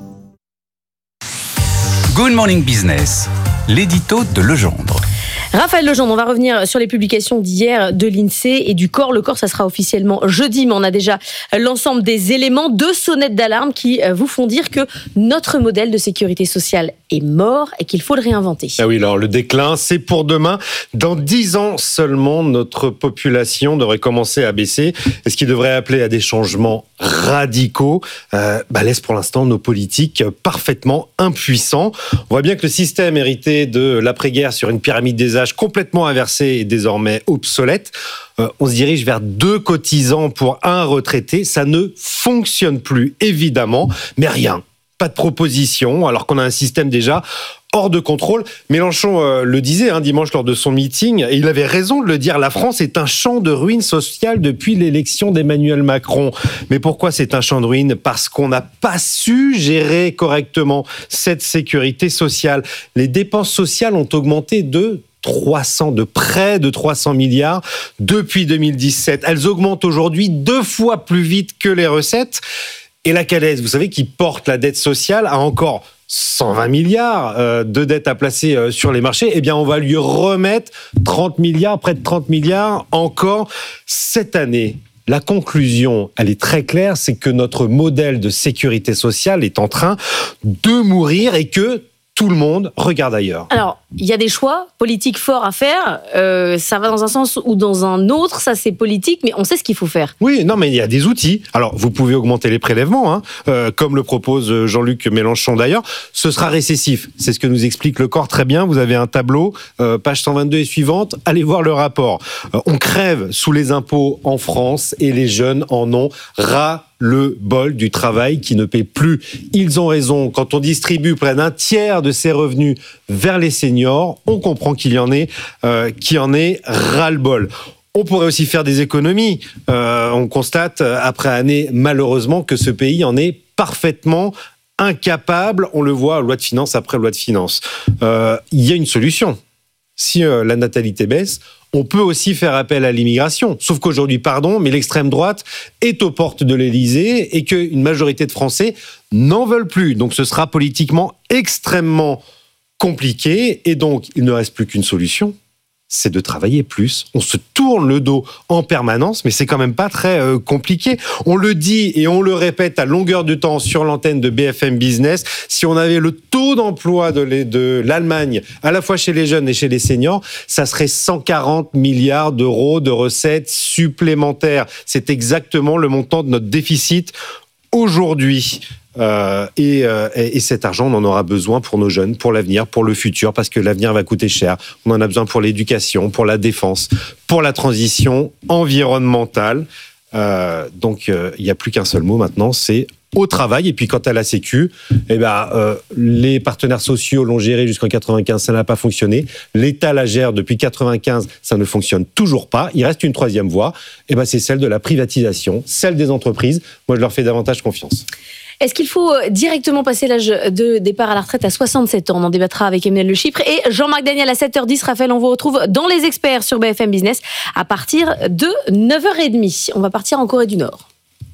Good Morning Business, l'édito de Legendre.
Raphaël Legendre, on va revenir sur les publications d'hier de l'INSEE et du corps. Le corps, ça sera officiellement jeudi, mais on a déjà l'ensemble des éléments, deux sonnettes d'alarme qui vous font dire que notre modèle de sécurité sociale est mort et qu'il faut le réinventer.
Ah oui, alors le déclin, c'est pour demain. Dans dix ans seulement, notre population devrait commencer à baisser. Et ce qui devrait appeler à des changements radicaux euh, bah laisse pour l'instant nos politiques parfaitement impuissants. On voit bien que le système hérité de l'après-guerre sur une pyramide des âges complètement inversée est désormais obsolète. Euh, on se dirige vers deux cotisants pour un retraité. Ça ne fonctionne plus, évidemment, mais rien. Pas de proposition, alors qu'on a un système déjà hors de contrôle. Mélenchon euh, le disait hein, dimanche lors de son meeting, et il avait raison de le dire, la France est un champ de ruines sociales depuis l'élection d'Emmanuel Macron. Mais pourquoi c'est un champ de ruines? Parce qu'on n'a pas su gérer correctement cette sécurité sociale. Les dépenses sociales ont augmenté de trois cents, de près de trois cents milliards depuis deux mille dix-sept. Elles augmentent aujourd'hui deux fois plus vite que les recettes. Et la Cades, vous savez, qui porte la dette sociale, a encore cent vingt milliards de dettes à placer sur les marchés. Eh bien, on va lui remettre trente milliards, près de trente milliards encore cette année. La conclusion, elle est très claire, c'est que notre modèle de sécurité sociale est en train de mourir et que tout le monde regarde ailleurs.
Alors, il y a des choix politiques forts à faire. Euh, ça va dans un sens ou dans un autre. Ça, c'est politique, mais on sait ce qu'il faut faire.
Oui, non, mais il y a des outils. Alors, vous pouvez augmenter les prélèvements, hein, euh, comme le propose Jean-Luc Mélenchon d'ailleurs. Ce sera récessif. C'est ce que nous explique le corps très bien. Vous avez un tableau, euh, page cent vingt-deux et suivante. Allez voir le rapport. Euh, on crève sous les impôts en France et les jeunes en ont ras le bol du travail qui ne paie plus. Ils ont raison. Quand on distribue près d'un tiers de ses revenus vers les seniors, on comprend qu'il y en ait, euh, qu'il y en ait ras-le-bol. On pourrait aussi faire des économies. Euh, on constate, après année, malheureusement, que ce pays en est parfaitement incapable. On le voit, loi de finances après loi de finances. Euh, il y a une solution. Si euh, la natalité baisse, on peut aussi faire appel à l'immigration. Sauf qu'aujourd'hui, pardon, mais l'extrême droite est aux portes de l'Élysée et qu'une majorité de Français n'en veulent plus. Donc ce sera politiquement extrêmement compliqué. Et donc, il ne reste plus qu'une solution,
c'est de travailler plus. On se tourne le dos en permanence, mais c'est quand même pas très euh, compliqué. On le dit et on le répète à longueur de temps sur l'antenne de B F M Business. Si on avait le taux d'emploi de, les, de l'Allemagne, à la fois chez les jeunes et chez les seniors, ça serait cent quarante milliards d'euros de recettes supplémentaires. C'est exactement le montant de notre déficit aujourd'hui. Euh, et, euh, et cet argent, on en aura besoin pour nos jeunes, pour l'avenir, pour le futur, parce que l'avenir va coûter cher. On en a besoin pour l'éducation, pour la défense, pour la transition environnementale. Euh, donc, euh, il n'y a plus qu'un seul mot maintenant, c'est au travail. Et puis, quant à la Sécu, eh ben, euh, les partenaires sociaux l'ont géré jusqu'en quatre-vingt-quinze, ça n'a pas fonctionné. L'État la gère depuis quatre-vingt-quinze, ça ne fonctionne toujours pas. Il reste une troisième voie, eh ben, c'est celle de la privatisation, celle des entreprises. Moi, je leur fais davantage confiance.
Est-ce qu'il faut directement passer l'âge de départ à la retraite à soixante-sept ans? On en débattra avec Emmanuel Le Chypre et Jean-Marc Daniel à sept heures dix. Raphaël, on vous retrouve dans Les Experts sur B F M Business à partir de neuf heures trente. On va partir en Corée du Nord.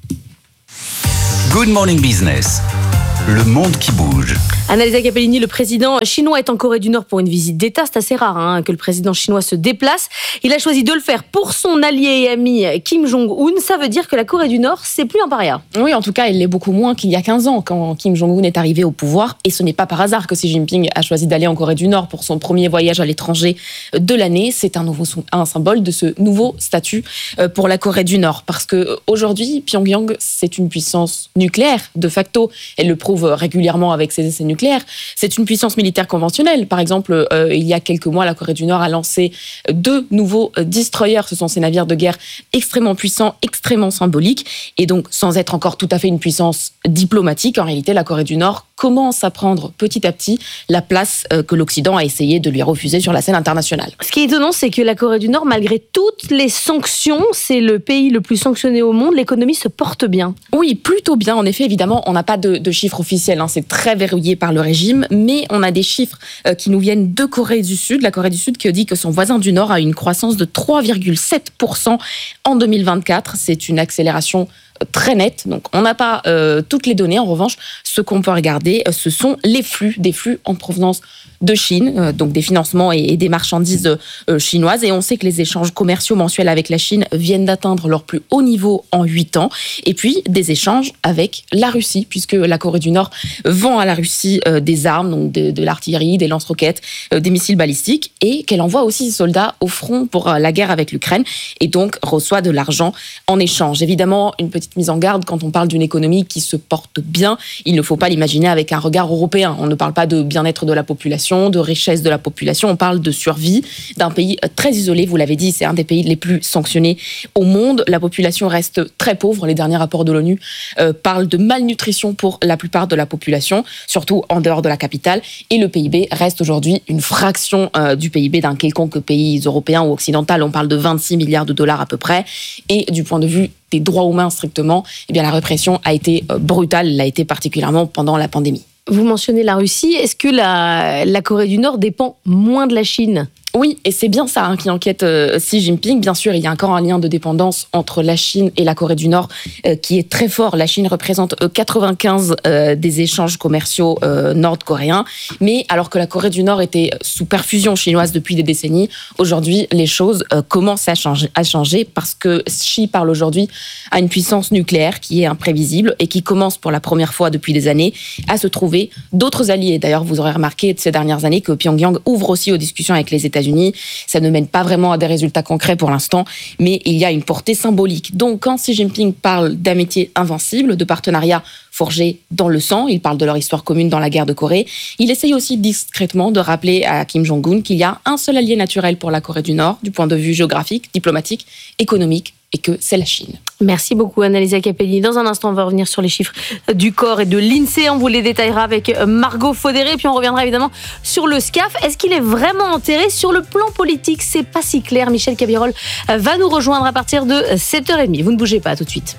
Good Morning Business. Le monde qui bouge.
Annalisa Capellini, le président chinois est en Corée du Nord pour une visite d'État. C'est assez rare hein, que le président chinois se déplace. Il a choisi de le faire pour son allié et ami Kim Jong-un. Ça veut dire que la Corée du Nord, c'est plus un paria.
Oui, en tout cas, il l'est beaucoup moins qu'il y a quinze ans quand Kim Jong-un est arrivé au pouvoir. Et ce n'est pas par hasard que Xi Jinping a choisi d'aller en Corée du Nord pour son premier voyage à l'étranger de l'année. C'est un, nouveau, un symbole de ce nouveau statut pour la Corée du Nord. Parce qu'aujourd'hui, Pyongyang, c'est une puissance nucléaire. De facto, elle le prouve régulièrement avec ses essais nucléaires. C'est une puissance militaire conventionnelle. Par exemple, euh, il y a quelques mois, la Corée du Nord a lancé deux nouveaux destroyers. Ce sont ces navires de guerre extrêmement puissants, extrêmement symboliques. Et donc, sans être encore tout à fait une puissance diplomatique, en réalité, la Corée du Nord commence à prendre petit à petit la place euh, que l'Occident a essayé de lui refuser sur la scène internationale.
Ce qui est étonnant, c'est que la Corée du Nord, malgré toutes les sanctions, c'est le pays le plus sanctionné au monde, l'économie se porte bien.
Oui, plutôt bien. En effet, évidemment, on n'a pas de, de chiffres officiels. Hein. C'est très verrouillé par le régime, mais on a des chiffres euh, qui nous viennent de Corée du Sud. La Corée du Sud qui dit que son voisin du Nord a une croissance de trois virgule sept pour cent en deux mille vingt-quatre. C'est une accélération très nette. Donc, on n'a pas euh, toutes les données. En revanche, ce qu'on peut regarder, euh, ce sont les flux, des flux en provenance de Chine, euh, donc des financements et, et des marchandises euh, chinoises. Et on sait que les échanges commerciaux mensuels avec la Chine viennent d'atteindre leur plus haut niveau en huit ans. Et puis, des échanges avec la Russie, puisque la Corée du Nord vend à la Russie euh, des armes, donc de, de l'artillerie, des lance-roquettes, euh, des missiles balistiques, et qu'elle envoie aussi des soldats au front pour euh, la guerre avec l'Ukraine, et donc reçoit de l'argent en échange. Évidemment, une petite mise en garde quand on parle d'une économie qui se porte bien. Il ne faut pas l'imaginer avec un regard européen. On ne parle pas de bien-être de la population, de richesse de la population. On parle de survie d'un pays très isolé. Vous l'avez dit, c'est un des pays les plus sanctionnés au monde. La population reste très pauvre. Les derniers rapports de l'ONU euh, parlent de malnutrition pour la plupart de la population, surtout en dehors de la capitale. Et le P I B reste aujourd'hui une fraction euh, du P I B d'un quelconque pays européen ou occidental. On parle de vingt-six milliards de dollars à peu près. Et du point de vue des droits humains strictement, eh bien la répression a été brutale, l'a été particulièrement pendant la pandémie.
Vous mentionnez la Russie, est-ce que la, la Corée du Nord dépend moins de la Chine ?
Oui, et c'est bien ça hein, qui inquiète euh, Xi Jinping. Bien sûr, il y a encore un lien de dépendance entre la Chine et la Corée du Nord euh, qui est très fort. La Chine représente euh, quatre-vingt-quinze euh, des échanges commerciaux euh, nord-coréens. Mais alors que la Corée du Nord était sous perfusion chinoise depuis des décennies, aujourd'hui, les choses euh, commencent à changer, à changer parce que Xi parle aujourd'hui à une puissance nucléaire qui est imprévisible et qui commence pour la première fois depuis des années à se trouver d'autres alliés. D'ailleurs, vous aurez remarqué ces dernières années que Pyongyang ouvre aussi aux discussions avec les États-Unis. Ça ne mène pas vraiment à des résultats concrets pour l'instant, mais il y a une portée symbolique. Donc, quand Xi Jinping parle d'amitié invincible, de partenariat forgé dans le sang, il parle de leur histoire commune dans la guerre de Corée, il essaye aussi discrètement de rappeler à Kim Jong-un qu'il y a un seul allié naturel pour la Corée du Nord, du point de vue géographique, diplomatique, économique, et que c'est la Chine.
Merci beaucoup Annalisa Capellini. Dans un instant, on va revenir sur les chiffres du corps et de l'INSEE. On vous les détaillera avec Margot Faudéré. Puis on reviendra évidemment sur le SCAF. Est-ce qu'il est vraiment enterré sur le plan politique ? C'est pas si clair. Michel Cabirol va nous rejoindre à partir de sept heures trente. Vous ne bougez pas, à tout de suite.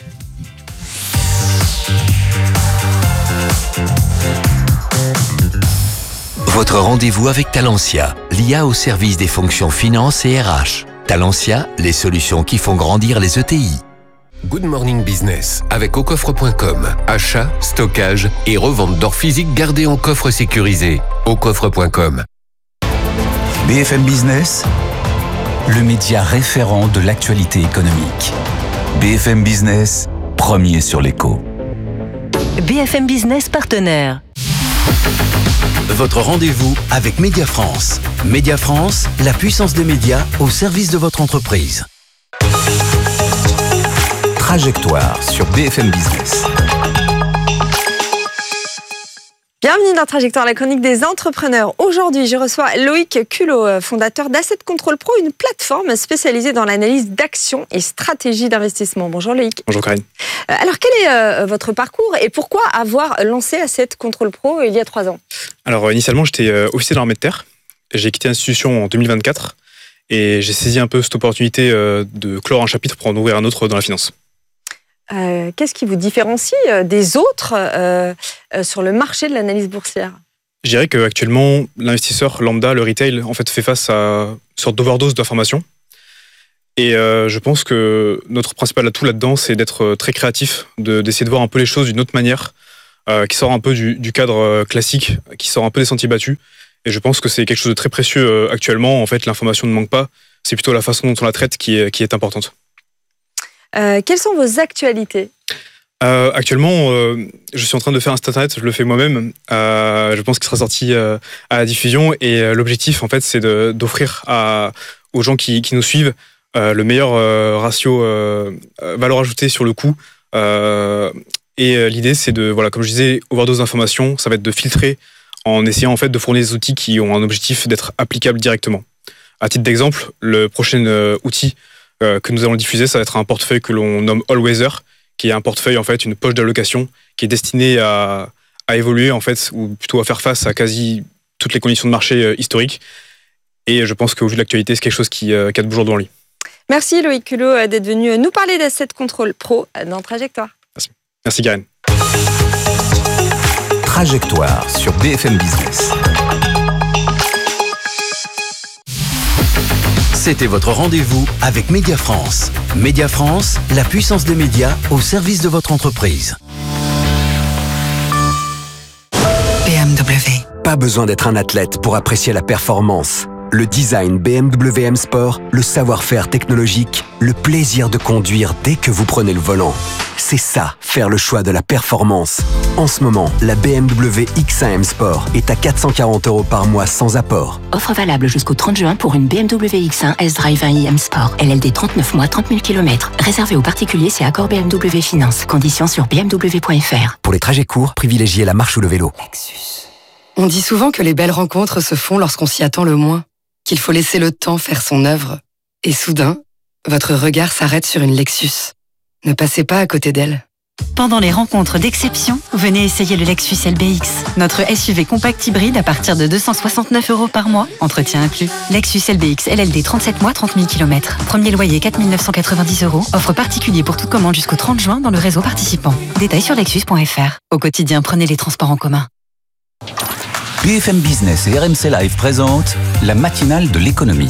Votre rendez-vous avec Talentia, l'I A au service des fonctions finance et R H. Talentia, les solutions qui font grandir les E T I.
Good Morning Business avec au coffre point com. Achat, stockage et revente d'or physique gardé en coffre sécurisé. au coffre point com.
B F M Business, le média référent de l'actualité économique. B F M Business, premier sur l'écho.
B F M Business partenaire.
Votre rendez-vous avec Média France. Média France, la puissance des médias au service de votre entreprise.
Trajectoire sur B F M Business.
Bienvenue dans Trajectoire, la chronique des entrepreneurs. Aujourd'hui, je reçois Loïc Culot, fondateur d'Asset Control Pro, une plateforme spécialisée dans l'analyse d'actions et stratégies d'investissement. Bonjour Loïc.
Bonjour Karine.
Alors, quel est euh, votre parcours et pourquoi avoir lancé Asset Control Pro il y a trois ans?
Alors, initialement, j'étais euh, officier de l'armée de terre. J'ai quitté l'institution en deux mille vingt-quatre et j'ai saisi un peu cette opportunité euh, de clore un chapitre pour en ouvrir un autre dans la finance.
Euh, qu'est-ce qui vous différencie des autres euh, euh, sur le marché de l'analyse boursière?
Je dirais qu'actuellement, l'investisseur lambda, le retail, en fait, fait face à une sorte d'overdose d'informations. Et euh, je pense que notre principal atout là-dedans, c'est d'être très créatif, de, d'essayer de voir un peu les choses d'une autre manière, euh, qui sort un peu du, du cadre classique, qui sort un peu des sentiers battus. Et je pense que c'est quelque chose de très précieux euh, actuellement. En fait, l'information ne manque pas. C'est plutôt la façon dont on la traite qui est, qui est importante.
Euh, quelles sont vos actualités?
euh, Actuellement, euh, je suis en train de faire un site internet, je le fais moi-même. Euh, je pense qu'il sera sorti euh, à la diffusion. Et euh, l'objectif, en fait, c'est de, d'offrir à, aux gens qui, qui nous suivent euh, le meilleur euh, ratio euh, valeur ajoutée sur le coût. Euh, et euh, l'idée, c'est de, voilà, comme je disais, overdose d'informations, ça va être de filtrer en essayant en fait de fournir des outils qui ont un objectif d'être applicables directement. À titre d'exemple, le prochain euh, outil Euh, que nous allons diffuser, ça va être un portefeuille que l'on nomme All Weather, qui est un portefeuille, en fait, une poche d'allocation qui est destinée à, à évoluer, en fait, ou plutôt à faire face à quasi toutes les conditions de marché euh, historiques. Et je pense qu'au vu de l'actualité, c'est quelque chose qui, euh, qui a de beaux jours devant lui.
Merci Loïc Culot d'être venu nous parler d'Asset Control Pro dans Trajectoire.
Merci. Merci Karen.
Trajectoire sur B F M Business.
C'était votre rendez-vous avec Média France. Média France, la puissance des médias au service de votre entreprise.
B M W. Pas besoin d'être un athlète pour apprécier la performance. Le design B M W M Sport, le savoir-faire technologique, le plaisir de conduire dès que vous prenez le volant. C'est ça, faire le choix de la performance. En ce moment, la B M W X un M Sport est à quatre cent quarante euros par mois sans apport.
Offre valable jusqu'au trente juin pour une B M W X un S-Drive un i M Sport. L L D trente-neuf mois, trente mille kilomètres. Réservé aux particuliers, c'est accord B M W Finance. Conditions sur b m w point f r.
Pour les trajets courts, privilégiez la marche ou le vélo.
Lexus.
On dit souvent que les belles rencontres se font lorsqu'on s'y attend le moins, qu'il faut laisser le temps faire son œuvre. Et soudain, votre regard s'arrête sur une Lexus. Ne passez pas à côté d'elle.
Pendant les rencontres d'exception, venez essayer le Lexus L B X. Notre S U V compact hybride à partir de deux cent soixante-neuf euros par mois, entretien inclus. Lexus L B X L L D trente-sept mois, trente mille kilomètres. Premier loyer quatre mille neuf cent quatre-vingt-dix euros. Offre particulier pour toute commande jusqu'au trente juin dans le réseau participant. Détails sur lexus point f r. Au quotidien, prenez les transports en commun.
B F M Business et R M C Live présentent la matinale de l'économie.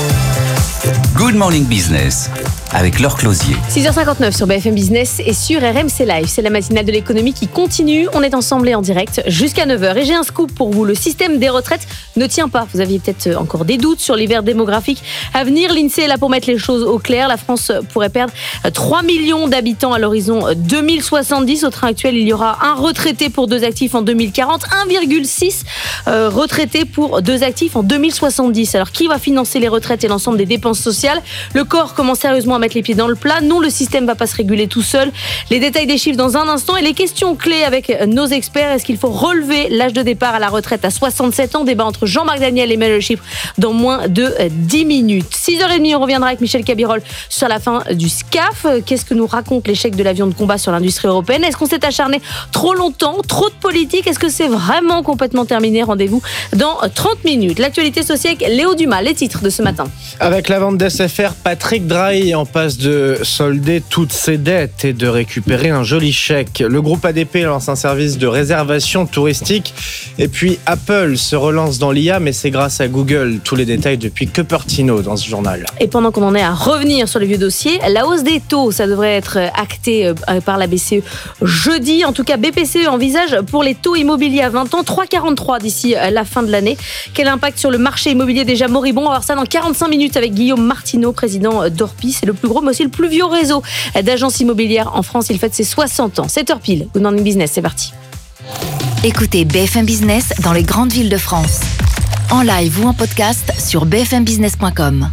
Good Morning Business avec Laure Closier.
six heures cinquante-neuf sur B F M Business et sur R M C Live. C'est la matinale de l'économie qui continue. On est ensemble et en direct jusqu'à neuf heures. Et j'ai un scoop pour vous. Le système des retraites ne tient pas. Vous aviez peut-être encore des doutes sur l'hiver démographique à venir. L'INSEE est là pour mettre les choses au clair. La France pourrait perdre trois millions d'habitants à l'horizon deux mille soixante-dix. Au train actuel, il y aura un retraité pour deux actifs en deux mille quarante, un virgule six euh, retraités pour deux actifs en deux mille soixante-dix. Alors, qui va financer les retraites et l'ensemble des dépenses sociales? Le corps commence sérieusement à mettre les pieds dans le plat. Non, le système ne va pas se réguler tout seul. Les détails des chiffres dans un instant et les questions clés avec nos experts. Est-ce qu'il faut relever l'âge de départ à la retraite à soixante-sept ans? Débat entre Jean-Marc Daniel et Emmanuel Chypre dans moins de dix minutes. six heures trente, on reviendra avec Michel Cabirol sur la fin du S C A F. Qu'est-ce que nous raconte l'échec de l'avion de combat sur l'industrie européenne? Est-ce qu'on s'est acharné trop longtemps? Trop de politique? Est-ce que c'est vraiment complètement terminé? Rendez-vous dans trente minutes. L'actualité sociale avec Léo Dumas, les titres de ce matin.
Avec la vente d'S F R, Patrick Drahi en passe de solder toutes ses dettes et de récupérer un joli chèque. Le groupe A D P lance un service de réservation touristique. Et puis Apple se relance dans l'I A, mais c'est grâce à Google. Tous les détails depuis Cupertino dans ce journal.
Et pendant qu'on en est à revenir sur les vieux dossiers, la hausse des taux, ça devrait être acté par la B C E jeudi. En tout cas, B P C E envisage pour les taux immobiliers à vingt ans trois virgule quarante-trois d'ici la fin de l'année. Quel impact sur le marché immobilier déjà moribond? On va voir ça dans quarante-cinq minutes avec Guillaume Martineau, président d'Orpi. C'est le plus gros, mais aussi le plus vieux réseau d'agences immobilières en France. Il fête ses soixante ans. sept heures pile. Good Morning Business, c'est parti.
Écoutez B F M Business dans les grandes villes de France. En live ou en podcast sur b f m business point com.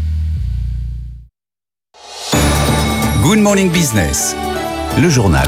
Good Morning Business, le journal.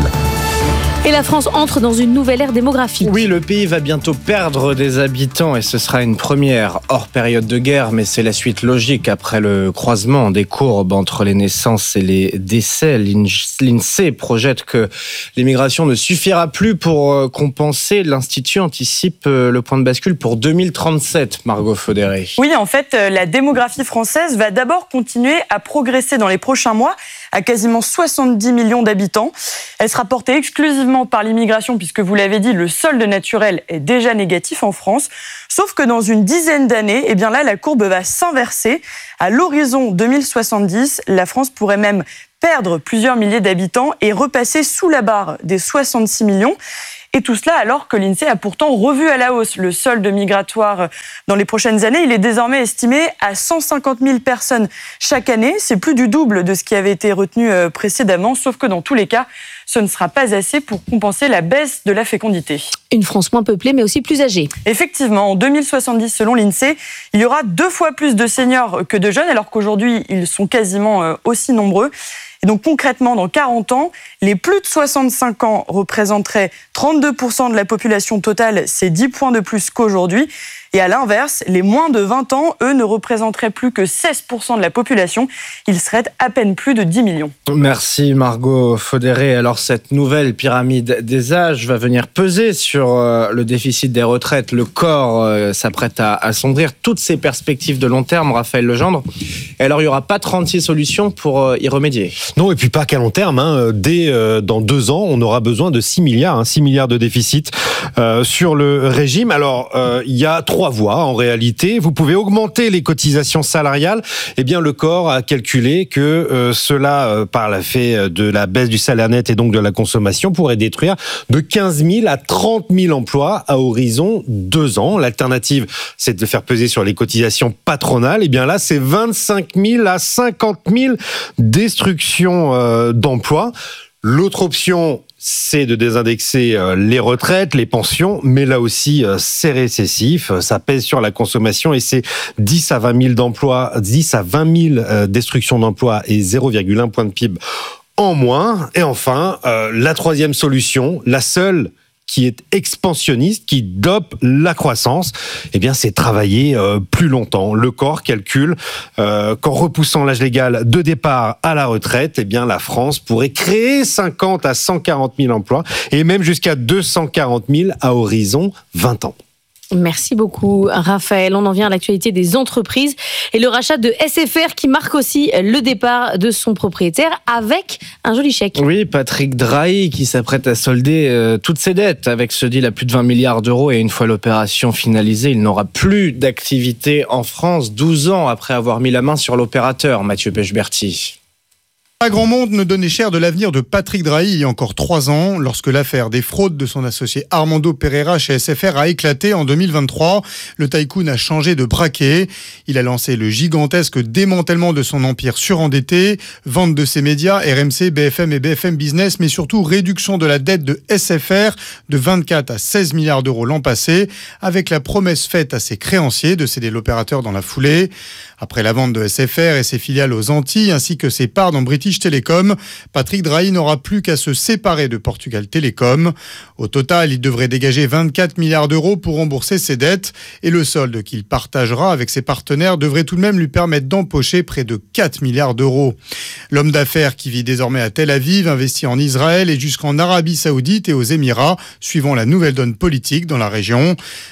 Et la France entre dans une nouvelle ère démographique.
Oui, le pays va bientôt perdre des habitants et ce sera une première hors période de guerre, mais c'est la suite logique après le croisement des courbes entre les naissances et les décès. L'INSEE projette que l'immigration ne suffira plus pour compenser. L'Institut anticipe le point de bascule pour deux mille trente-sept, Margot Faudéré.
Oui, en fait, la démographie française va d'abord continuer à progresser dans les prochains mois à quasiment soixante-dix millions d'habitants. Elle sera portée exclusivement par l'immigration, puisque vous l'avez dit, le solde naturel est déjà négatif en France. Sauf que dans une dizaine d'années, eh bien là, la courbe va s'inverser. À l'horizon deux mille soixante-dix, la France pourrait même perdre plusieurs milliers d'habitants et repasser sous la barre des soixante-six millions. Et tout cela alors que l'INSEE a pourtant revu à la hausse le solde migratoire dans les prochaines années. Il est désormais estimé à cent cinquante mille personnes chaque année. C'est plus du double de ce qui avait été retenu précédemment, sauf que dans tous les cas, ce ne sera pas assez pour compenser la baisse de la fécondité.
Une France moins peuplée, mais aussi plus âgée.
Effectivement, en deux mille soixante-dix, selon l'INSEE, il y aura deux fois plus de seniors que de jeunes, alors qu'aujourd'hui, ils sont quasiment aussi nombreux. Et donc concrètement, dans quarante ans, les plus de soixante-cinq ans représenteraient trente-deux pour cent de la population totale, c'est dix points de plus qu'aujourd'hui. Et à l'inverse, les moins de vingt ans, eux, ne représenteraient plus que seize pour cent de la population. Ils seraient à peine plus de dix millions.
Merci Margot Faudéré. Alors cette nouvelle pyramide des âges va venir peser sur le déficit des retraites. Le corps s'apprête à assombrir toutes ces perspectives de long terme, Raphaël Legendre. Et alors il n'y aura pas trente-six solutions pour y remédier.
Non, et puis pas qu'à long terme. Hein. Dès euh, dans deux ans, on aura besoin de six milliards, hein, six milliards de déficit euh, sur le régime. Alors euh, il y a trois voies en réalité. Vous pouvez augmenter les cotisations salariales. Eh bien, le corps a calculé que euh, cela, euh, par le fait de la baisse du salaire net et donc de la consommation, pourrait détruire de quinze mille à trente mille emplois à horizon deux ans. L'alternative, c'est de faire peser sur les cotisations patronales. Eh bien là, c'est vingt-cinq mille à cinquante mille destructions euh, d'emplois. L'autre option, c'est de désindexer les retraites, les pensions, mais là aussi, c'est récessif, ça pèse sur la consommation et c'est dix à vingt mille d'emplois, dix à vingt mille destructions d'emplois et zéro virgule un point de P I B en moins. Et enfin, la troisième solution, la seule qui est expansionniste, qui dope la croissance, eh bien, c'est travailler euh, plus longtemps. Le corps calcule euh, qu'en repoussant l'âge légal de départ à la retraite, eh bien, la France pourrait créer cinquante à cent quarante mille emplois et même jusqu'à deux cent quarante mille à horizon vingt ans.
Merci beaucoup, Raphaël. On en vient à l'actualité des entreprises et le rachat de S F R qui marque aussi le départ de son propriétaire avec un joli chèque.
Oui, Patrick Drahi qui s'apprête à solder euh, toutes ses dettes avec ce deal à plus de vingt milliards d'euros et une fois l'opération finalisée, il n'aura plus d'activité en France douze ans après avoir mis la main sur l'opérateur, Mathieu Pechberti.
Pas grand monde ne donnait cher de l'avenir de Patrick Drahi il y a encore trois ans, lorsque l'affaire des fraudes de son associé Armando Pereira chez S F R a éclaté en deux mille vingt-trois. Le tycoon a changé de braquet. Il a lancé le gigantesque démantèlement de son empire surendetté, vente de ses médias, R M C, B F M et B F M Business, mais surtout réduction de la dette de S F R de vingt-quatre à seize milliards d'euros l'an passé, avec la promesse faite à ses créanciers de céder l'opérateur dans la foulée. Après la vente de S F R et ses filiales aux Antilles, ainsi que ses parts dans British Telecom, Patrick Drahi n'aura plus qu'à se séparer de Portugal Telecom. Au total, il devrait dégager vingt-quatre milliards d'euros pour rembourser ses dettes et le solde qu'il partagera avec ses partenaires devrait tout de même lui permettre d'empocher près de quatre milliards d'euros. L'homme d'affaires qui vit désormais à Tel Aviv investit en Israël et jusqu'en Arabie Saoudite et aux Émirats, suivant la nouvelle donne politique dans la région.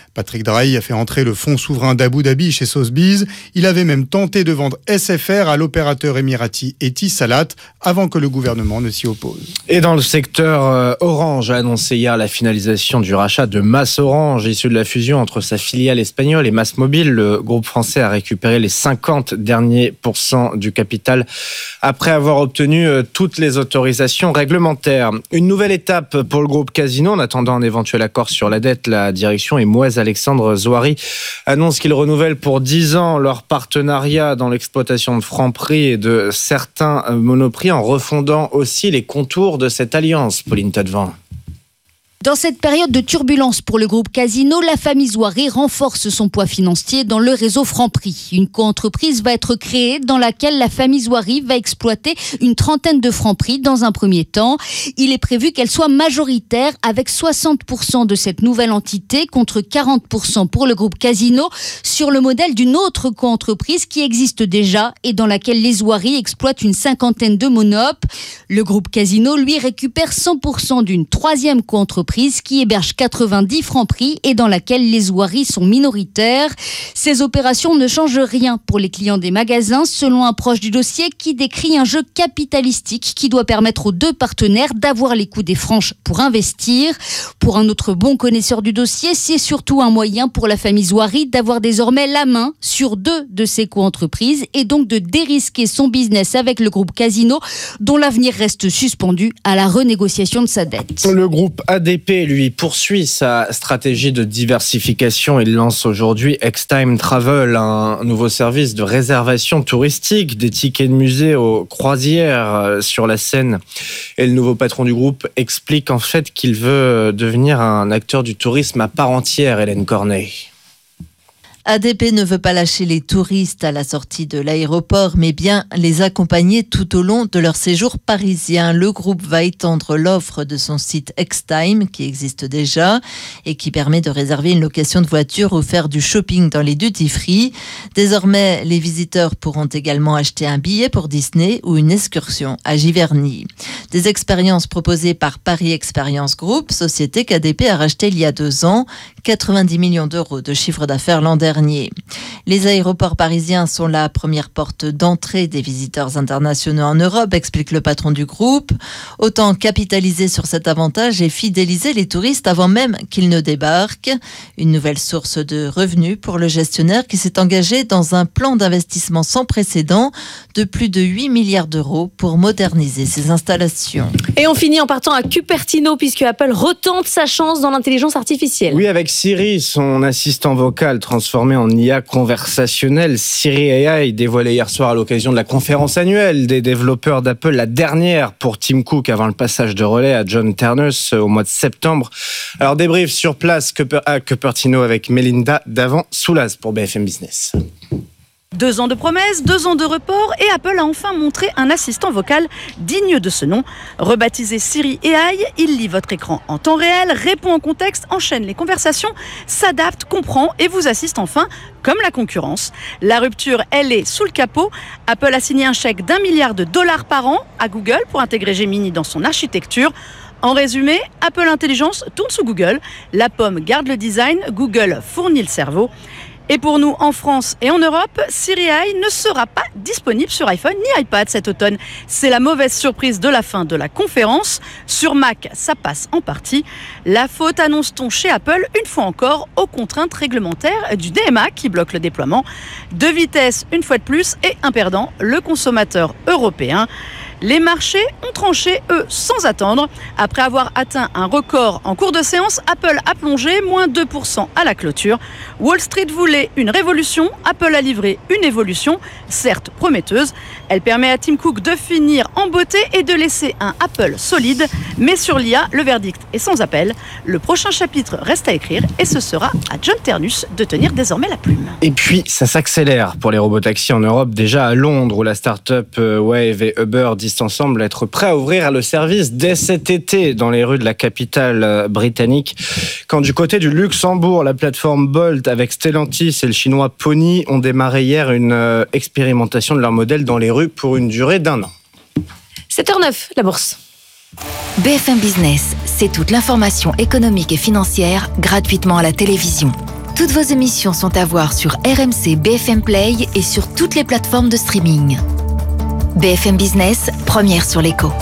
Patrick Drahi a fait entrer le fonds souverain d'Abu Dhabi chez Sotheby's. Il avait même tenté de vendre S F R à l'opérateur émirati Etisalat avant que le gouvernement ne s'y oppose.
Et dans le secteur, euh, Orange a annoncé hier la finalisation du rachat de MasOrange, issu de la fusion entre sa filiale espagnole et MasMobile. Le groupe français a récupéré les cinquante derniers pourcents du capital après avoir obtenu euh, toutes les autorisations réglementaires. Une nouvelle étape pour le groupe Casino. En attendant un éventuel accord sur la dette, la direction et Mouez Alexandre Zouari annoncent qu'ils renouvellent pour dix ans leur partenariat dans l'exploitation de Franprix et de certains Monoprix, en refondant aussi les contours de cette alliance. Pauline Tadevant.
Dans cette période de turbulence pour le groupe Casino, la famille Zouari renforce son poids financier dans le réseau Franprix. Une coentreprise va être créée dans laquelle la famille Zouari va exploiter une trentaine de Franprix dans un premier temps. Il est prévu qu'elle soit majoritaire avec soixante pour cent de cette nouvelle entité contre quarante pour cent pour le groupe Casino, sur le modèle d'une autre coentreprise qui existe déjà et dans laquelle les Zouari exploitent une cinquantaine de monopes. Le groupe Casino, lui, récupère cent pour cent d'une troisième coentreprise qui héberge quatre-vingt-dix Franprix et dans laquelle les Zouari sont minoritaires. Ces opérations ne changent rien pour les clients des magasins, selon un proche du dossier qui décrit un jeu capitalistique qui doit permettre aux deux partenaires d'avoir les coups des franches pour investir. Pour un autre bon connaisseur du dossier, c'est surtout un moyen pour la famille Zouari d'avoir désormais la main sur deux de ses co-entreprises et donc de dérisquer son business avec le groupe Casino, dont l'avenir reste suspendu à la renégociation de sa dette.
Le groupe A D P, lui, poursuit sa stratégie de diversification. Il lance aujourd'hui Extime Travel, un nouveau service de réservation touristique, des tickets de musée aux croisières sur la Seine. Et le nouveau patron du groupe explique en fait qu'il veut devenir un acteur du tourisme à part entière, Hélène Corneille.
A D P ne veut pas lâcher les touristes à la sortie de l'aéroport, mais bien les accompagner tout au long de leur séjour parisien. Le groupe va étendre l'offre de son site Extime, qui existe déjà, et qui permet de réserver une location de voiture ou faire du shopping dans les duty-free. Désormais, les visiteurs pourront également acheter un billet pour Disney ou une excursion à Giverny. Des expériences proposées par Paris Experience Group, société qu'A D P a rachetée il y a deux ans, quatre-vingt-dix millions d'euros de chiffre d'affaires l'an dernier. Les aéroports parisiens sont la première porte d'entrée des visiteurs internationaux en Europe, explique le patron du groupe. Autant capitaliser sur cet avantage et fidéliser les touristes avant même qu'ils ne débarquent. Une nouvelle source de revenus pour le gestionnaire qui s'est engagé dans un plan d'investissement sans précédent de plus de huit milliards d'euros pour moderniser ses installations.
Et on finit en partant à Cupertino puisque Apple retente sa chance dans l'intelligence artificielle.
Oui, avec Siri, son assistant vocal transformé en I A conversationnelle. Siri A I dévoilé hier soir à l'occasion de la conférence annuelle des développeurs d'Apple, la dernière pour Tim Cook avant le passage de relais à John Ternus au mois de septembre. Alors débrief sur place à Cupertino avec Mélinda Davant-Soulaz pour B F M Business.
Deux ans de promesses, deux ans de report et Apple a enfin montré un assistant vocal digne de ce nom. Rebaptisé Siri A I, il lit votre écran en temps réel, répond en contexte, enchaîne les conversations, s'adapte, comprend et vous assiste enfin comme la concurrence. La rupture, elle est sous le capot. Apple a signé un chèque d'un milliard de dollars par an à Google pour intégrer Gemini dans son architecture. En résumé, Apple Intelligence tourne sous Google. La pomme garde le design, Google fournit le cerveau. Et pour nous, en France et en Europe, Siri A I ne sera pas disponible sur iPhone ni iPad cet automne. C'est la mauvaise surprise de la fin de la conférence. Sur Mac, ça passe en partie. La faute, annonce-t-on chez Apple, une fois encore, aux contraintes réglementaires du D M A qui bloque le déploiement. Deux vitesses, une fois de plus, et un perdant, le consommateur européen. Les marchés ont tranché, eux, sans attendre. Après avoir atteint un record en cours de séance, Apple a plongé, moins deux pour cent à la clôture. Wall Street voulait une révolution, Apple a livré une évolution, certes prometteuse. Elle permet à Tim Cook de finir en beauté et de laisser un Apple solide. Mais sur l'I A, le verdict est sans appel. Le prochain chapitre reste à écrire et ce sera à John Ternus de tenir désormais la plume.
Et puis, ça s'accélère pour les robotaxis en Europe. Déjà à Londres, où la start-up Wave et Uber disent ensemble être prêts à ouvrir le service dès cet été dans les rues de la capitale britannique. Quand du côté du Luxembourg, la plateforme Bolt avec Stellantis et le chinois Pony ont démarré hier une expérimentation de leur modèle dans les rues pour une durée d'un an.
sept heures neuf, la bourse.
B F M Business, c'est toute l'information économique et financière gratuitement à la télévision. Toutes vos émissions sont à voir sur R M C B F M Play et sur toutes les plateformes de streaming. B F M Business, première sur l'écho.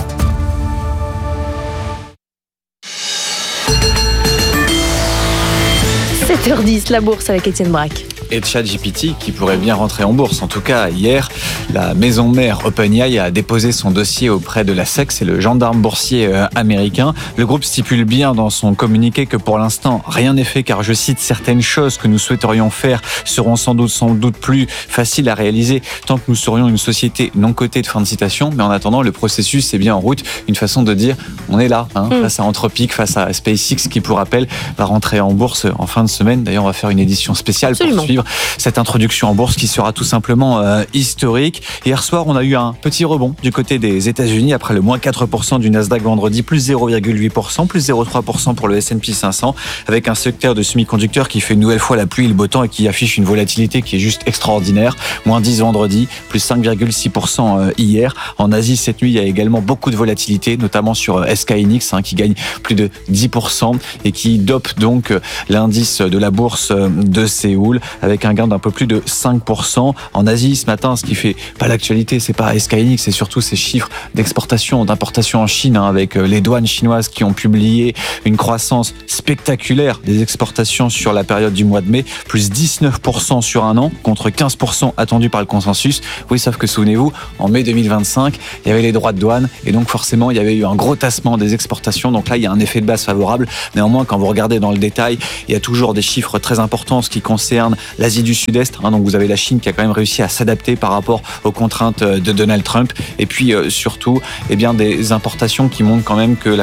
sept heures dix, la bourse avec Étienne Braque.
Et ChatGPT qui pourrait bien rentrer en bourse. En tout cas, hier, la maison mère OpenAI a déposé son dossier auprès de la S E C, c'est le gendarme boursier euh, américain. Le groupe stipule bien dans son communiqué que pour l'instant, rien n'est fait car, je cite, certaines choses que nous souhaiterions faire seront sans doute, sans doute plus faciles à réaliser tant que nous serions une société non cotée, de fin de citation. Mais en attendant, le processus est bien en route. Une façon de dire, on est là, hein, mm. face à Anthropic, face à SpaceX qui, pour rappel, va rentrer en bourse en fin de semaine. D'ailleurs, on va faire une édition spéciale Absolument. pour suivre cette introduction en bourse qui sera tout simplement euh, historique. Hier soir, on a eu un petit rebond du côté des États-Unis après le moins quatre pour cent du Nasdaq vendredi, plus zéro virgule huit pour cent, plus zéro virgule trois pour cent pour le S and P cinq cents, avec un secteur de semi-conducteurs qui fait une nouvelle fois la pluie et le beau temps et qui affiche une volatilité qui est juste extraordinaire. moins dix vendredi, plus cinq virgule six pour cent hier. En Asie, cette nuit, il y a également beaucoup de volatilité, notamment sur S K Hynix, hein, qui gagne plus de dix pour cent et qui dope donc l'indice de la bourse de Séoul avec un gain d'un peu plus de cinq pour cent. En Asie, ce matin, ce qui fait pas l'actualité, c'est pas S K Hynix, c'est surtout ces chiffres d'exportation, d'importation en Chine, hein, avec les douanes chinoises qui ont publié une croissance spectaculaire des exportations sur la période du mois de mai, plus dix-neuf pour cent sur un an, contre quinze pour cent attendu par le consensus. Oui, sauf que souvenez-vous, en mai deux mille vingt-cinq, il y avait les droits de douane, et donc forcément, il y avait eu un gros tassement des exportations. Donc là, il y a un effet de base favorable. Néanmoins, quand vous regardez dans le détail, il y a toujours des chiffres très importants en ce qui concerne l'Asie du Sud-Est. Hein, donc vous avez la Chine qui a quand même réussi à s'adapter par rapport aux contraintes de Donald Trump. Et puis euh, surtout, eh bien, des importations qui montrent quand même que la